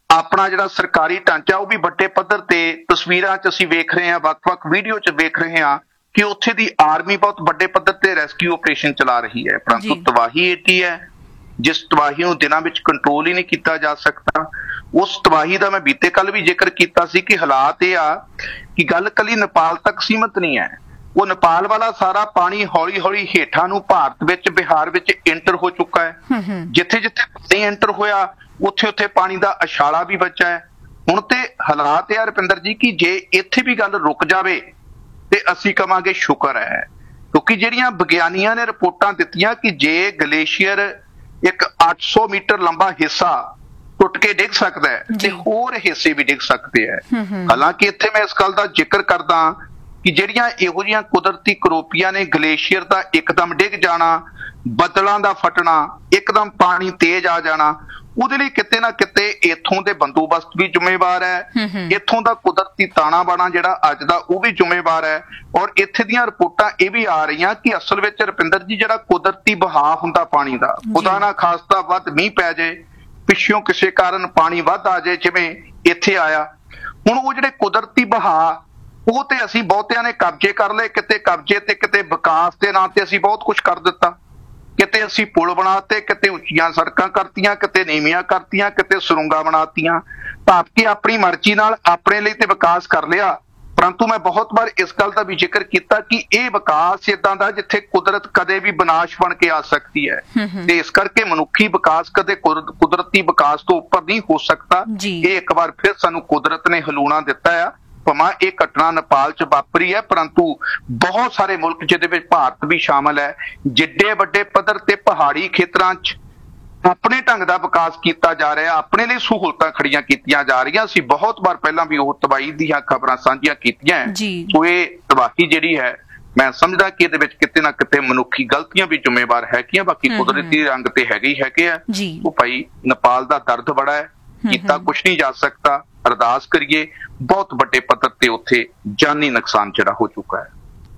ਆਪਣਾ ਜਿਹੜਾ ਸਰਕਾਰੀ ਢਾਂਚਾ ਉਹ ਵੀ ਵੱਡੇ ਪੱਧਰ ਤੇ ਤਸਵੀਰਾਂ 'ਚ ਅਸੀਂ ਵੇਖ ਰਹੇ ਹਾਂ, ਵੱਖ-ਵੱਖ ਵੀਡੀਓ 'ਚ ਵੇਖ ਰਹੇ ਹਾਂ ਕਿ ਉੱਥੇ ਦੀ ਆਰਮੀ ਬਹੁਤ ਵੱਡੇ ਪੱਧਰ ਤੇ ਰੈਸਕਿਊ ਆਪਰੇਸ਼ਨ ਚਲਾ ਰਹੀ ਹੈ, ਪਰੰਤੂ ਤਬਾਹੀ ਏਡੀ ਹੈ ਜਿਸ ਤਬਾਹੀ ਨੂੰ ਦਿਨਾਂ ਵਿੱਚ ਕੰਟਰੋਲ ਹੀ ਨਹੀਂ ਕੀਤਾ ਜਾ ਸਕਦਾ। ਉਸ ਤਬਾਹੀ ਦਾ ਮੈਂ ਬੀਤੇ ਕੱਲ ਵੀ ਜ਼ਿਕਰ ਕੀਤਾ ਸੀ ਕਿ ਹਾਲਾਤ ਇਹ ਆ ਕਿ ਗੱਲ ਕੱਲੀ ਨੇਪਾਲ ਤੱਕ ਸੀਮਤ ਨਹੀਂ ਹੈ। ਉਹ ਨੇਪਾਲ ਵਾਲਾ ਸਾਰਾ ਪਾਣੀ ਹੌਲੀ-ਹੌਲੀ ਹੇਠਾਂ ਨੂੰ ਭਾਰਤ ਵਿੱਚ, ਬਿਹਾਰ ਵਿੱਚ ਐਂਟਰ ਹੋ ਚੁੱਕਾ ਹੈ। ਜਿੱਥੇ-ਜਿੱਥੇ ਪਾਣੀ ਐਂਟਰ ਹੋਇਆ ਉੱਥੇ-ਉੱਥੇ ਪਾਣੀ ਦਾ ਅਛਾਲਾ ਵੀ ਬਚਾ ਹੈ। ਹੁਣ ਤੇ ਹਾਲਾਤ ਇਹ ਆ ਰੁਪਿੰਦਰ ਜੀ ਕਿ ਜੇ ਇੱਥੇ ਵੀ ਗੱਲ ਰੁਕ ਜਾਵੇ ਤੇ ਅਸੀਂ ਕਵਾਂਗੇ ਸ਼ੁਕਰ ਹੈ, ਕਿਉਂਕਿ ਜਿਹੜੀਆਂ ਵਿਗਿਆਨੀਆਂ ਨੇ ਰਿਪੋਰਟਾਂ ਦਿੱਤੀਆਂ ਕਿ ਜੇ ਗਲੇਸ਼ੀਅਰ ਇੱਕ 800 ਮੀਟਰ ਲੰਬਾ ਹਿੱਸਾ ਟੁੱਟ ਕੇ ਡਿੱਗ ਸਕਦਾ ਹੈ ਤੇ ਹੋਰ ਹਿੱਸੇ ਵੀ ਡਿੱਗ ਸਕਦੇ ਹੈ। ਹਾਲਾਂਕਿ ਇੱਥੇ ਮੈਂ ਇਸ ਗੱਲ ਦਾ ਜ਼ਿਕਰ ਕਰਦਾ ਕਿ ਜਿਹੜੀਆਂ ਇਹੋ ਜਿਹੀਆਂ ਕੁਦਰਤੀ ਕਰੋਪੀਆਂ ਨੇ, ਗਲੇਸ਼ੀਅਰ ਦਾ ਇੱਕਦਮ ਡਿੱਗ ਜਾਣਾ, ਬੱਦਲਾਂ ਦਾ ਫਟਣਾ, ਇੱਕਦਮ ਪਾਣੀ ਤੇਜ਼ ਆ ਜਾਣਾ, ਉਹਦੇ ਲਈ ਕਿਤੇ ਨਾ ਕਿਤੇ ਇੱਥੋਂ ਦੇ ਬੰਦੋਬਸਤ ਵੀ ਜ਼ਿੰਮੇਵਾਰ ਹੈ, ਇੱਥੋਂ ਦਾ ਕੁਦਰਤੀ ਤਾਣਾ ਬਾਣਾ ਜਿਹੜਾ ਅੱਜ ਦਾ ਉਹ ਵੀ ਜ਼ਿੰਮੇਵਾਰ ਹੈ। ਔਰ ਇੱਥੇ ਦੀਆਂ ਰਿਪੋਰਟਾਂ ਇਹ ਵੀ ਆ ਰਹੀਆਂ ਕਿ ਅਸਲ ਵਿੱਚ ਰੁਪਿੰਦਰ ਜੀ ਜਿਹੜਾ ਕੁਦਰਤੀ ਵਹਾਅ ਹੁੰਦਾ ਪਾਣੀ ਦਾ, ਖੁਦਾ ਨਾ ਖਾਸਤਾ ਵੱਧ ਮੀਂਹ ਪੈ ਜਾਏ, ਪਿੱਛੋਂ ਕਿਸੇ ਕਾਰਨ ਪਾਣੀ ਵੱਧ ਆ ਜਾਏ ਜਿਵੇਂ ਇੱਥੇ ਆਇਆ, ਹੁਣ ਉਹ ਜਿਹੜੇ ਕੁਦਰਤੀ ਵਹਾਅ ਉਹ ਤੇ ਅਸੀਂ ਬਹੁਤਿਆਂ ਨੇ ਕਬਜ਼ੇ ਕਰ ਲਏ, ਕਿਤੇ ਕਬਜ਼ੇ ਤੇ ਕਿਤੇ ਵਿਕਾਸ ਦੇ ਨਾਂ ਤੇ ਅਸੀਂ ਬਹੁਤ ਕੁਝ ਕਰ ਦਿੱਤਾ। ਕਿਤੇ ਅਸੀਂ ਪੁਲ ਬਣਾਤੇ, ਕਿਤੇ ਉੱਚੀਆਂ ਸੜਕਾਂ ਕਰਤੀਆਂ, ਕਿਤੇ ਨੀਵੀਆਂ ਕਰਤੀਆਂ, ਕਿਤੇ ਸੁਰੰਗਾਂ ਬਣਾਤੀਆਂ, ਭਾਵ ਕਿ ਆਪਣੀ ਮਰਜ਼ੀ ਨਾਲ ਆਪਣੇ ਲਈ ਤੇ ਵਿਕਾਸ ਕਰ ਲਿਆ। ਪਰੰਤੂ ਮੈਂ ਬਹੁਤ ਵਾਰ ਇਸ ਗੱਲ ਦਾ ਵੀ ਜ਼ਿਕਰ ਕੀਤਾ ਕਿ ਇਹ ਵਿਕਾਸ ਏਦਾਂ ਦਾ ਜਿੱਥੇ ਕੁਦਰਤ ਕਦੇ ਵੀ ਵਿਨਾਸ਼ ਬਣ ਕੇ ਆ ਸਕਦੀ ਹੈ ਤੇ ਇਸ ਕਰਕੇ ਮਨੁੱਖੀ ਵਿਕਾਸ ਕਦੇ ਕੁਦਰਤੀ ਵਿਕਾਸ ਤੋਂ ਉੱਪਰ ਨਹੀਂ ਹੋ ਸਕਦਾ। ਇਹ ਇੱਕ ਵਾਰ ਫਿਰ ਸਾਨੂੰ ਕੁਦਰਤ ਨੇ ਹਲੂਣਾ ਦਿੱਤਾ ਆ। ਭਾਵੇਂ ਇਹ ਘਟਨਾ ਨੇਪਾਲ 'ਚ ਵਾਪਰੀ ਹੈ, ਪਰੰਤੂ ਬਹੁਤ ਸਾਰੇ ਮੁਲਕ ਜਿਹਦੇ ਵਿੱਚ ਭਾਰਤ ਵੀ ਸ਼ਾਮਲ ਹੈ, ਜਿੱਡੇ ਵੱਡੇ ਪੱਧਰ ਤੇ ਪਹਾੜੀ ਖੇਤਰਾਂ 'ਚ ਆਪਣੇ ਢੰਗ ਦਾ ਵਿਕਾਸ ਕੀਤਾ ਜਾ ਰਿਹਾ, ਆਪਣੇ ਲਈ ਸਹੂਲਤਾਂ ਖੜੀਆਂ ਕੀਤੀਆਂ ਜਾ ਰਹੀਆਂ। ਅਸੀਂ ਬਹੁਤ ਵਾਰ ਪਹਿਲਾਂ ਵੀ ਉਹ ਤਬਾਹੀ ਦੀਆਂ ਖਬਰਾਂ ਸਾਂਝੀਆਂ ਕੀਤੀਆਂ। ਸੋ ਇਹ ਤਬਾਹੀ ਜਿਹੜੀ ਹੈ, ਮੈਂ ਸਮਝਦਾ ਕਿ ਇਹਦੇ ਵਿੱਚ ਕਿਤੇ ਨਾ ਕਿਤੇ ਮਨੁੱਖੀ ਗਲਤੀਆਂ ਵੀ ਜ਼ਿੰਮੇਵਾਰ ਹੈਗੀਆਂ, ਬਾਕੀ ਕੁਦਰਤੀ ਰੰਗ ਤੇ ਹੈਗੇ ਹੀ ਹੈਗੇ ਆ। ਉਹ ਭਾਈ ਨੇਪਾਲ ਦਾ ਦਰਦ ਬੜਾ ਹੈ, ਕੀਤਾ ਕੁਛ ਨਹੀਂ ਜਾ ਸਕਦਾ। ਅਰਦਾਸ ਕਰੀਏ, ਬਹੁਤ ਵੱਡੇ ਪੱਧਰ ਤੇ ਉੱਥੇ ਜਾਨੀ ਨੁਕਸਾਨ ਜਿਹੜਾ ਹੋ ਚੁੱਕਾ ਹੈ।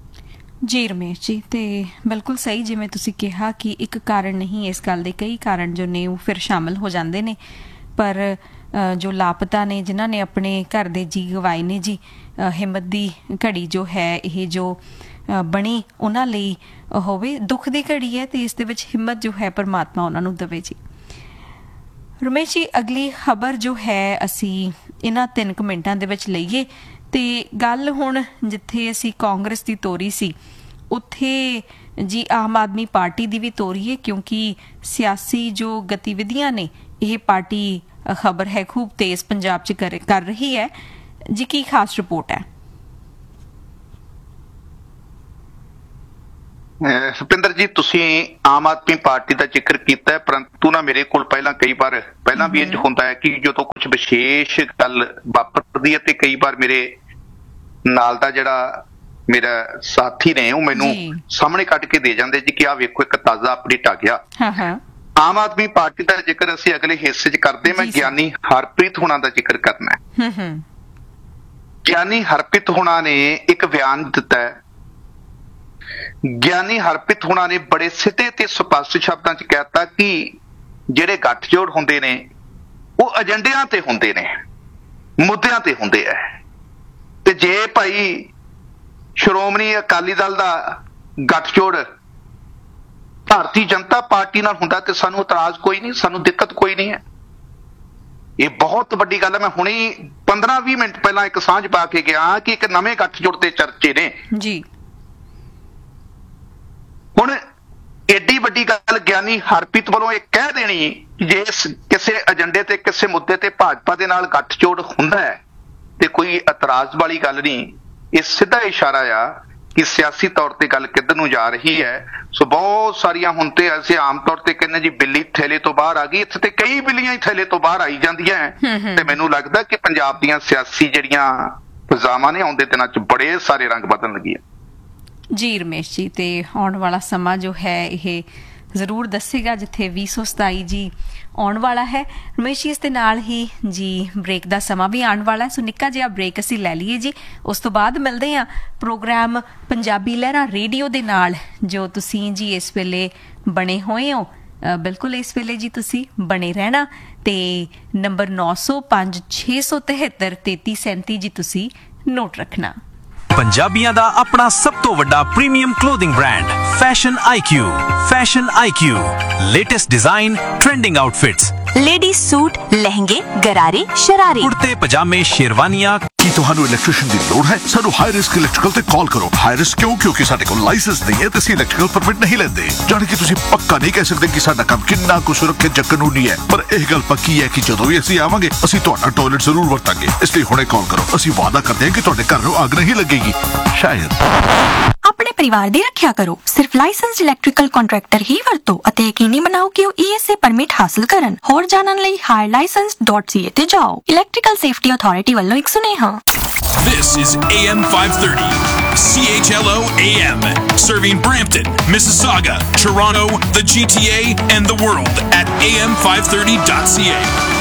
ਜੀ ਰਮੇਸ਼ ਜੀ, ਤੇ ਬਿਲਕੁਲ ਸਹੀ ਜਿਵੇਂ ਤੁਸੀਂ ਕਿਹਾ ਕਿ ਇੱਕ ਕਾਰਨ ਨਹੀਂ, ਇਸ ਗੱਲ ਦੇ ਕਈ ਕਾਰਨ ਜੋ ਨੇ ਉਹ ਫਿਰ ਸ਼ਾਮਲ ਹੋ ਜਾਂਦੇ ਨੇ, ਪਰ ਜੋ ਲਾਪਤਾ ਨੇ, ਜਿਨ੍ਹਾਂ ਨੇ ਆਪਣੇ ਘਰ ਦੇ ਜੀ ਗਵਾਏ ਨੇ ਜੀ, ਹਿੰਮਤ ਦੀ ਘੜੀ ਜੋ ਹੈ ਇਹ ਜੋ ਬਣੀ ਉਹਨਾਂ ਲਈ ਹੋਵੇ, ਦੁੱਖ ਦੀ ਘੜੀ ਹੈ ਤੇ ਇਸ ਦੇ ਵਿੱਚ ਹਿੰਮਤ ਜੋ ਹੈ ਪਰਮਾਤਮਾ ਉਹਨਾਂ ਨੂੰ ਦੇਵੇ ਜੀ। ਰਮੇਸ਼ ਜੀ, ਅਗਲੀ ਖਬਰ ਜੋ ਹੈ ਅਸੀਂ ਇਹਨਾਂ 3 ਮਿੰਟਾਂ ਦੇ ਵਿੱਚ ਲਈਏ ਤੇ ਗੱਲ ਹੁਣ ਜਿੱਥੇ ਅਸੀਂ ਕਾਂਗਰਸ ਦੀ ਤੋਰੀ ਸੀ ਉੱਥੇ ਜੀ ਆਮ ਆਦਮੀ ਪਾਰਟੀ ਦੀ ਵੀ ਤੋਰੀਏ, ਕਿਉਂਕਿ ਸਿਆਸੀ ਜੋ ਗਤੀਵਿਧੀਆਂ ਨੇ ਇਹ ਪਾਰਟੀ ਖਬਰ ਹੈ ਖੂਬ ਤੇਜ਼ ਪੰਜਾਬ 'ਚ ਕਰ ਰਹੀ ਹੈ ਜੀ। ਕੀ ਖਾਸ ਰਿਪੋਰਟ ਹੈ? ਸੁਪਿੰਦਰ ਜੀ, ਤੁਸੀਂ ਆਮ ਆਦਮੀ ਪਾਰਟੀ ਦਾ ਜ਼ਿਕਰ ਕੀਤਾ ਹੈ, ਪਰੰਤੂ ਨਾ ਮੇਰੇ ਕੋਲ ਪਹਿਲਾਂ ਵੀ ਇੰਝ ਹੁੰਦਾ ਹੈ ਕਿ ਜਦੋਂ ਕੁਝ ਵਿਸ਼ੇਸ਼ ਗੱਲ ਵਾਪਰਦੀ ਹੈ ਤੇ ਕਈ ਵਾਰ ਮੇਰੇ ਨਾਲ ਦਾ ਜਿਹੜਾ ਮੇਰਾ ਸਾਥੀ ਨੇ ਉਹ ਮੈਨੂੰ ਸਾਹਮਣੇ ਕੱਢ ਕੇ ਦੇ ਜਾਂਦੇ ਜੀ ਕਿ ਆਹ ਵੇਖੋ ਇੱਕ ਤਾਜ਼ਾ ਅਪਡੇਟ ਆ ਗਿਆ। ਆਮ ਆਦਮੀ ਪਾਰਟੀ ਦਾ ਜ਼ਿਕਰ ਅਸੀਂ ਅਗਲੇ ਹਿੱਸੇ 'ਚ ਕਰਦੇ। ਮੈਂ ਗਿਆਨੀ ਹਰਪ੍ਰੀਤ ਹੁਣਾਂ ਦਾ ਜ਼ਿਕਰ ਕਰਨਾ ਹੈ। ਗਿਆਨੀ ਹਰਪ੍ਰੀਤ ਹੁਣਾਂ ਨੇ ਇੱਕ ਬਿਆਨ ਦਿੱਤਾ ਹੈ। ਗਿਆਨੀ ਹਰਪ੍ਰੀਤ ਹੁਣਾਂ ਨੇ ਬੜੇ ਸਿੱਧੇ ਤੇ ਸਪਸ਼ਟ ਸ਼ਬਦਾਂ 'ਚ ਕਹਿਤਾ ਕਿ ਜਿਹੜੇ ਗੱਠਜੋੜ ਹੁੰਦੇ ਨੇ ਉਹ ਏਜੰਡਿਆਂ ਤੇ ਹੁੰਦੇ ਨੇ, ਮੁੱਦਿਆਂ ਤੇ ਹੁੰਦੇ ਆ, ਤੇ ਜੇ ਭਾਈ ਸ਼੍ਰੋਮਣੀ ਅਕਾਲੀ ਦਲ ਦਾ ਗੱਠਜੋੜ ਭਾਰਤੀ ਜਨਤਾ ਪਾਰਟੀ ਨਾਲ ਹੁੰਦਾ ਤੇ ਸਾਨੂੰ ਇਤਰਾਜ਼ ਕੋਈ ਨਹੀਂ, ਸਾਨੂੰ ਦਿੱਕਤ ਕੋਈ ਨਹੀਂ ਹੈ। ਇਹ ਬਹੁਤ ਵੱਡੀ ਗੱਲ ਹੈ। ਮੈਂ ਹੁਣੇ 15-20 ਮਿੰਟ ਪਹਿਲਾਂ ਇੱਕ ਸਾਂਝ ਪਾ ਕੇ ਗਿਆ ਕਿ ਇੱਕ ਨਵੇਂ ਗੱਠਜੋੜ ਦੇ ਚਰਚੇ ਨੇ ਜੀ। ਹੁਣ ਏਡੀ ਵੱਡੀ ਗੱਲ ਗਿਆਨੀ ਹਰਪ੍ਰੀਤ ਵੱਲੋਂ ਇਹ ਕਹਿ ਦੇਣੀ ਜੇ ਕਿਸੇ ਏਜੰਡੇ ਤੇ ਕਿਸੇ ਮੁੱਦੇ ਤੇ ਭਾਜਪਾ ਦੇ ਨਾਲ ਗੱਠਜੋੜ ਹੁੰਦਾ ਹੈ ਤੇ ਕੋਈ ਇਤਰਾਜ਼ ਵਾਲੀ ਗੱਲ ਨਹੀਂ। ਇਹ ਸਿੱਧਾ ਇਸ਼ਾਰਾ ਆ ਕਿ ਸਿਆਸੀ ਤੌਰ ਤੇ ਗੱਲ ਕਿੱਧਰ ਨੂੰ ਜਾ ਰਹੀ ਹੈ। ਸੋ ਬਹੁਤ ਸਾਰੀਆਂ ਹੁਣ ਤੇ ਅਸੀਂ ਆਮ ਤੌਰ ਤੇ ਕਹਿੰਦੇ ਜੀ ਬਿੱਲੀ ਥੈਲੇ ਤੋਂ ਬਾਹਰ ਆ ਗਈ, ਇੱਥੇ ਤੇ ਕਈ ਬਿੱਲੀਆਂ ਹੀ ਥੈਲੇ ਤੋਂ ਬਾਹਰ ਆਈ ਜਾਂਦੀਆਂ ਤੇ ਮੈਨੂੰ ਲੱਗਦਾ ਕਿ ਪੰਜਾਬ ਦੀਆਂ ਸਿਆਸੀ ਜਿਹੜੀਆਂ ਫਜ਼ਾਵਾਂ ਨੇ ਆਉਂਦੇ ਦਿਨਾਂ 'ਚ ਬੜੇ ਸਾਰੇ ਰੰਗ ਬਦਲਣ ਲੱਗੀਆਂ। ਜੀ ਰਮੇਸ਼ ਜੀ, ਤੇ ਆਉਣ ਵਾਲਾ ਸਮਾਂ ਜੋ ਹੈ ਇਹ ਜ਼ਰੂਰ ਦੱਸੇਗਾ ਜਿੱਥੇ 2027 ਜੀ ਆਉਣ ਵਾਲਾ ਹੈ। ਰਮੇਸ਼ ਜੀ, ਇਸ ਦੇ ਨਾਲ ਹੀ ਜੀ ਬ੍ਰੇਕ ਦਾ ਸਮਾਂ ਵੀ ਆਉਣ ਵਾਲਾ ਹੈ, ਸੋ ਨਿੱਕਾ ਜਿਹਾ ਬ੍ਰੇਕ ਅਸੀਂ ਲੈ ਲਈਏ ਜੀ। ਉਸ ਤੋਂ ਬਾਅਦ ਮਿਲਦੇ ਹਾਂ ਪ੍ਰੋਗਰਾਮ ਪੰਜਾਬੀ ਲਹਿਰਾਂ ਰੇਡੀਓ ਦੇ ਨਾਲ ਜੋ ਤੁਸੀਂ ਜੀ ਇਸ ਵੇਲੇ ਬਣੇ ਹੋਏ ਹੋ। ਬਿਲਕੁਲ ਇਸ ਵੇਲੇ ਜੀ ਤੁਸੀਂ ਬਣੇ ਰਹਿਣਾ ਤੇ ਨੰਬਰ 905 673 3337 ਜੀ ਤੁਸੀਂ ਨੋਟ ਰੱਖਣਾ। ਪੰਜਾਬੀਆਂ ਦਾ ਆਪਣਾ ਸਭ ਤੋਂ ਵੱਡਾ premium clothing brand fashion IQ. Fashion IQ, latest design, trending outfits, ladies suit, ਲਹਿੰਗੇ, ਗਰਾਰੇ, ਸ਼ਰਾਰੇ, ਕੁੜਤੇ ਪਜਾਮੇ, ਸ਼ੇਰਵਾਨੀਆਂ। ਕੀ ਤੁਹਾਨੂੰ ਇਲੈਕਟ੍ਰੀਸ਼ੀਅਨ ਦੀ ਲੋੜ ਹੈ? ਸਾਨੂੰ ਹਾਈ ਰਿਸਕ ਇਲੈਕਟ੍ਰੀਕਲ ਤੇ ਕਾਲ ਕਰੋ। ਹਾਈ ਰਿਸਕ ਕਿਉਂ? ਕਿਉਂਕਿ ਸਾਡੇ ਕੋਲ ਲਾਇਸੈਂਸ ਨਹੀਂ ਹੈ ਤੇ ਅਸੀਂ ਇਲੈਕਟ੍ਰੀਕਲ ਪਰਮਿਟ ਨਹੀਂ ਲੈਂਦੇ। ਜਾਣੀ ਕਿ ਤੁਸੀਂ ਪੱਕਾ ਨਹੀਂ ਕਹਿ ਸਕਦੇ ਕਿ ਸਾਡਾ ਕੰਮ ਕਿੰਨਾ ਕੁ ਸੁਰੱਖਿਅਤ ਜਾਂ ਕਾਨੂੰਨੀ ਹੈ, ਪਰ ਇਹ ਗੱਲ ਪੱਕੀ ਹੈ ਕਿ ਜਦੋਂ ਵੀ ਅਸੀਂ ਆਵਾਂਗੇ ਅਸੀਂ ਤੁਹਾਡਾ ਟਾਇਲਟ ਜ਼ਰੂਰ ਵਰਤਾਂਗੇ। ਇਸ ਲਈ ਹੁਣੇ ਕਾਲ ਕਰੋ। ਅਸੀਂ ਵਾਅਦਾ ਕਰਦੇ ਹਾਂ ਕਿ ਤੁਹਾਡੇ ਘਰ ਨੂੰ ਅੱਗ ਨਹੀਂ ਲੱਗੇਗੀ। ਸ਼ਾਇਦ। ਆਪਣੇ ਪਰਿਵਾਰ ਦੀ ਰੱਖਿਆ ਕਰੋ। ਸਿਰਫ ਲਾਇਸੈਂਸਡ ਇਲੈਕਟ੍ਰੀਕਲ ਕੰਟਰੈਕਟਰ ਹੀ ਵਰਤੋ ਅਤੇ ਯਕੀਨੀ ਬਣਾਓ ਕਿ ਉਹ ESA ਪਰਮਿਟ ਹਾਸਲ ਕਰਨ। ਹੋਰ ਜਾਣਨ ਲਈ higherlicense.ca ਤੇ ਜਾਓ। ਇਲੈਕਟ੍ਰੀਕਲ ਸੇਫਟੀ ਅਥਾਰਟੀ ਵੱਲੋਂ ਇੱਕ ਸੁਨੇਹਾ। This is AM 530, CHLO AM, serving Brampton, Mississauga, Toronto, the GTA, and the world at am530.ca.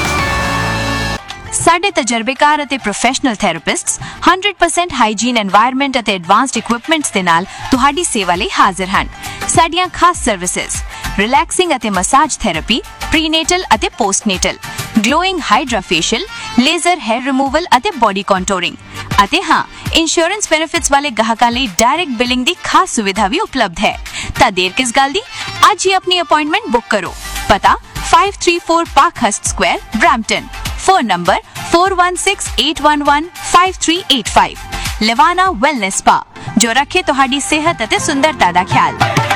ਸਾਡੇ ਤਜਰਬੇਕਾਰ ਅਤੇ ਪ੍ਰੋਫੈਸ਼ਨਲ ਥੈਰੇਪਿਸਟਸ 100% ਹਾਈਜੀਨ ਐਨਵਾਇਰਨਮੈਂਟ ਅਤੇ ਐਡਵਾਂਸਡ ਇਕਵਿਪਮੈਂਟਸ ਦੇ ਨਾਲ ਤੁਹਾਡੀ ਸੇਵਾ ਲਈ ਹਾਜ਼ਰ ਹਨ। ਸਾਡੀਆਂ ਖਾਸ ਸਰਵਿਸਿਜ਼ ਰਿਲੈਕਸਿੰਗ ਅਤੇ ਮਸਾਜ ਥੈਰੇਪੀ, ਪ੍ਰੀਨੇਟਲ ਅਤੇ ਪੋਸਟਨੇਟਲ, glowing hydra facial, laser hair removal ਅਤੇ ਬੋਡੀ ਕੰਟੂਰਿੰਗ, ਅਤੇ ਹਾਂ, ਇੰਸ਼ੋਰੈਂਸ ਬੈਨੀਫਿਟਸ ਵਾਲੇ ਗਾਹਕਾਂ ਲਈ ਡਾਇਰੈਕਟ ਬਿਲਿੰਗ ਦੀ ਖਾਸ ਸੁਵਿਧਾ ਵੀ ਉਪਲਬਧ ਹੈ। ਤਾਂ ਦੇਰ ਕਿਸ ਗੱਲ ਦੀ, ਅੱਜ ਹੀ ਆਪਣੀ ਅਪਾਇੰਟਮੈਂਟ ਬੁੱਕ ਕਰੋ। ਪਤਾ 534 ਪਾਰਕਹਰਸਟ Square, Brampton. Phone number 4168115385। ਲਵਾਨਾ wellness spa, ਜੋ ਰੱਖੇ ਤੁਹਾਡੀ ਸਿਹਤ ਅਤੇ ਸੁੰਦਰਤਾ ਦਾ ਖਿਆਲ।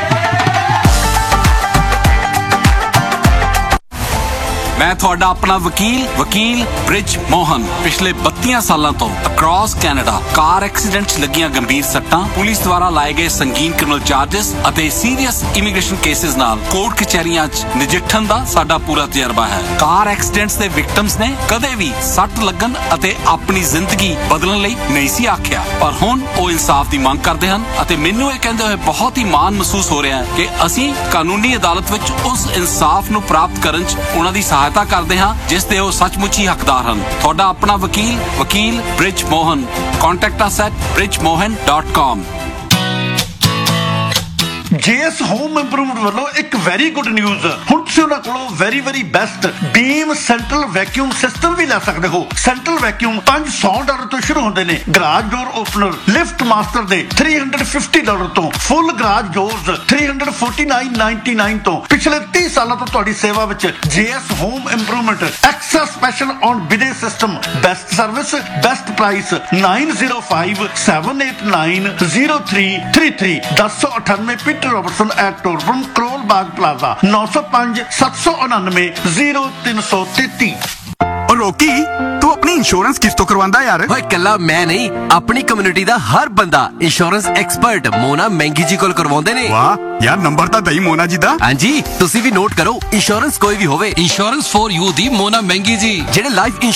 ਮੈਂ ਤੁਹਾਡਾ ਆਪਣਾ ਵਕੀਲ ਬ੍ਰਿਜ ਮੋਹਨ। ਪਿਛਲੇ 32 ਸਾਲਾਂ ਤੋਂ ਅਕ੍ਰੋਸ ਕੈਨੇਡਾ ਕਾਰ ਐਕਸੀਡੈਂਟਸ ਲੱਗੀਆਂ ਗੰਭੀਰ ਸੱਟਾਂ, ਪੁਲਿਸ ਦੁਆਰਾ ਲਾਏ ਗਏ ਸੰਗੀਨ ਕ੍ਰਿਮੀਨਲ ਚਾਰजेस ਅਤੇ ਸੀਰੀਅਸ ਇਮੀਗ੍ਰੇਸ਼ਨ ਕੇਸਿਸ ਨਾਲ ਕੋਰਟ ਕਚਹਿਰੀਆਂ 'ਚ ਨਜਿੱਠਣ ਦਾ ਸਾਡਾ ਪੂਰਾ ਤਜਰਬਾ ਹੈ। ਕਾਰ ਐਕਸੀਡੈਂਟਸ ਦੇ ਵਿਕਟਮਸ ਨੇ ਕਦੇ ਵੀ ਸੱਟ ਲੱਗਣ ਅਤੇ ਆਪਣੀ ਜ਼ਿੰਦਗੀ ਬਦਲਣ ਲਈ ਨਹੀਂ ਸੀ ਆਖਿਆ, ਪਰ ਹੁਣ ਉਹ ਇਨਸਾਫ ਦੀ ਮੰਗ ਕਰਦੇ ਹਨ ਅਤੇ ਮੈਨੂੰ ਇਹ ਕਹਿੰਦੇ ਹੋਏ ਬਹੁਤ ਹੀ ਮਾਣ ਮਹਿਸੂਸ ਹੋ ਰਿਹਾ ਹੈ ਕਿ ਅਸੀਂ ਕਾਨੂੰਨੀ ਅਦਾਲਤ ਵਿੱਚ ਉਸ ਇਨਸਾਫ ਨੂੰ ਪ੍ਰਾਪਤ ਕਰਨ 'ਚ ਉਹਨਾਂ ਦੀ ਸਹਾਇਤਾ ਕਰਦੇ ਹਾਂ ਜਿਸ ਦੇ ਉਹ ਸੱਚਮੁੱਚ ਹੀ ਹੱਕਦਾਰ ਹਨ। ਤੁਹਾਡਾ ਆਪਣਾ ਵਕੀਲ bridge Mohan. Contact us at bridgemohan.com। JS home improvement ਵੱਲੋਂ ਇੱਕ ਵੈਰੀ ਗੁੱਡ ਨਿਊਜ਼। ਹੁਣ ਤੁਸੀਂ ਉਹਨਾਂ ਕੋਲੋਂ ਵੈਰੀ ਬੈਸਟ ਬੀਮ ਸੈਂਟਰਲ ਵੈਕਿਊਮ ਸਿਸਟਮ ਵੀ ਲੈ ਸਕਦੇ ਹੋ। ਸੈਂਟਰਲ ਵੈਕਿਊਮ $500 ਤੋਂ ਸ਼ੁਰੂ ਹੁੰਦੇ ਨੇ। ਗਰਾਜ ਡੋਰ ਓਪਨਰ ਲਿਫਟ ਮਾਸਟਰ ਦੇ $350 ਤੋਂ, ਫੁੱਲ ਗਰਾਜ ਡੋਰਸ $349.99 ਤੋਂ। ਪਿਛਲੇ 30 ਸਾਲਾਂ ਤੋਂ ਤੁਹਾਡੀ ਸੇਵਾ ਵਿੱਚ JS home improvement. Extra special on ਬਿਡੇ system, best service, best price. 9057890333 1098 Peter Robertson at ਟੋਰਬਨ, Karol Bagh plaza, 905-789-0333। ਰੋਕੀ, ਤੂੰ ਆਪਣੀ ਇੰਸ਼ੋਰੈਂਸ ਕਿਸ ਤੋਂ ਕਰਵਾਉਂਦਾ ਯਾਰ? ਓਏ ਕੱਲਾ ਮੈਂ ਨਹੀਂ, ਆਪਣੀ ਕਮਿਊਨਿਟੀ ਦਾ ਹਰ ਬੰਦਾ ਇੰਸ਼ੋਰੈਂਸ ਐਕਸਪਰਟ ਮੋਨਾ ਮਹਿੰਗੀ ਜੀ ਕੋਲ ਕਰਵਾਉਂਦੇ ਨੇ। ਵਾਹ ਯਾਰ, ਨੰਬਰ ਤਾਂ ਦਈ ਮੋਨਾ ਜੀ ਦਾ। ਹਾਂਜੀ, ਤੁਸੀਂ ਵੀ ਨੋਟ ਕਰੋ। ਇੰਸ਼ੋਰੈਂਸ ਕੋਈ ਵੀ ਹੋਵੇ, ਇੰਸ਼ੋਰੈਂਸ ਫॉर ਯੂ ਦੀ ਮੋਨਾ ਮਹਿੰਗੀ ਜੀ, ਜਿਹੜੇ ਲਾਈਫ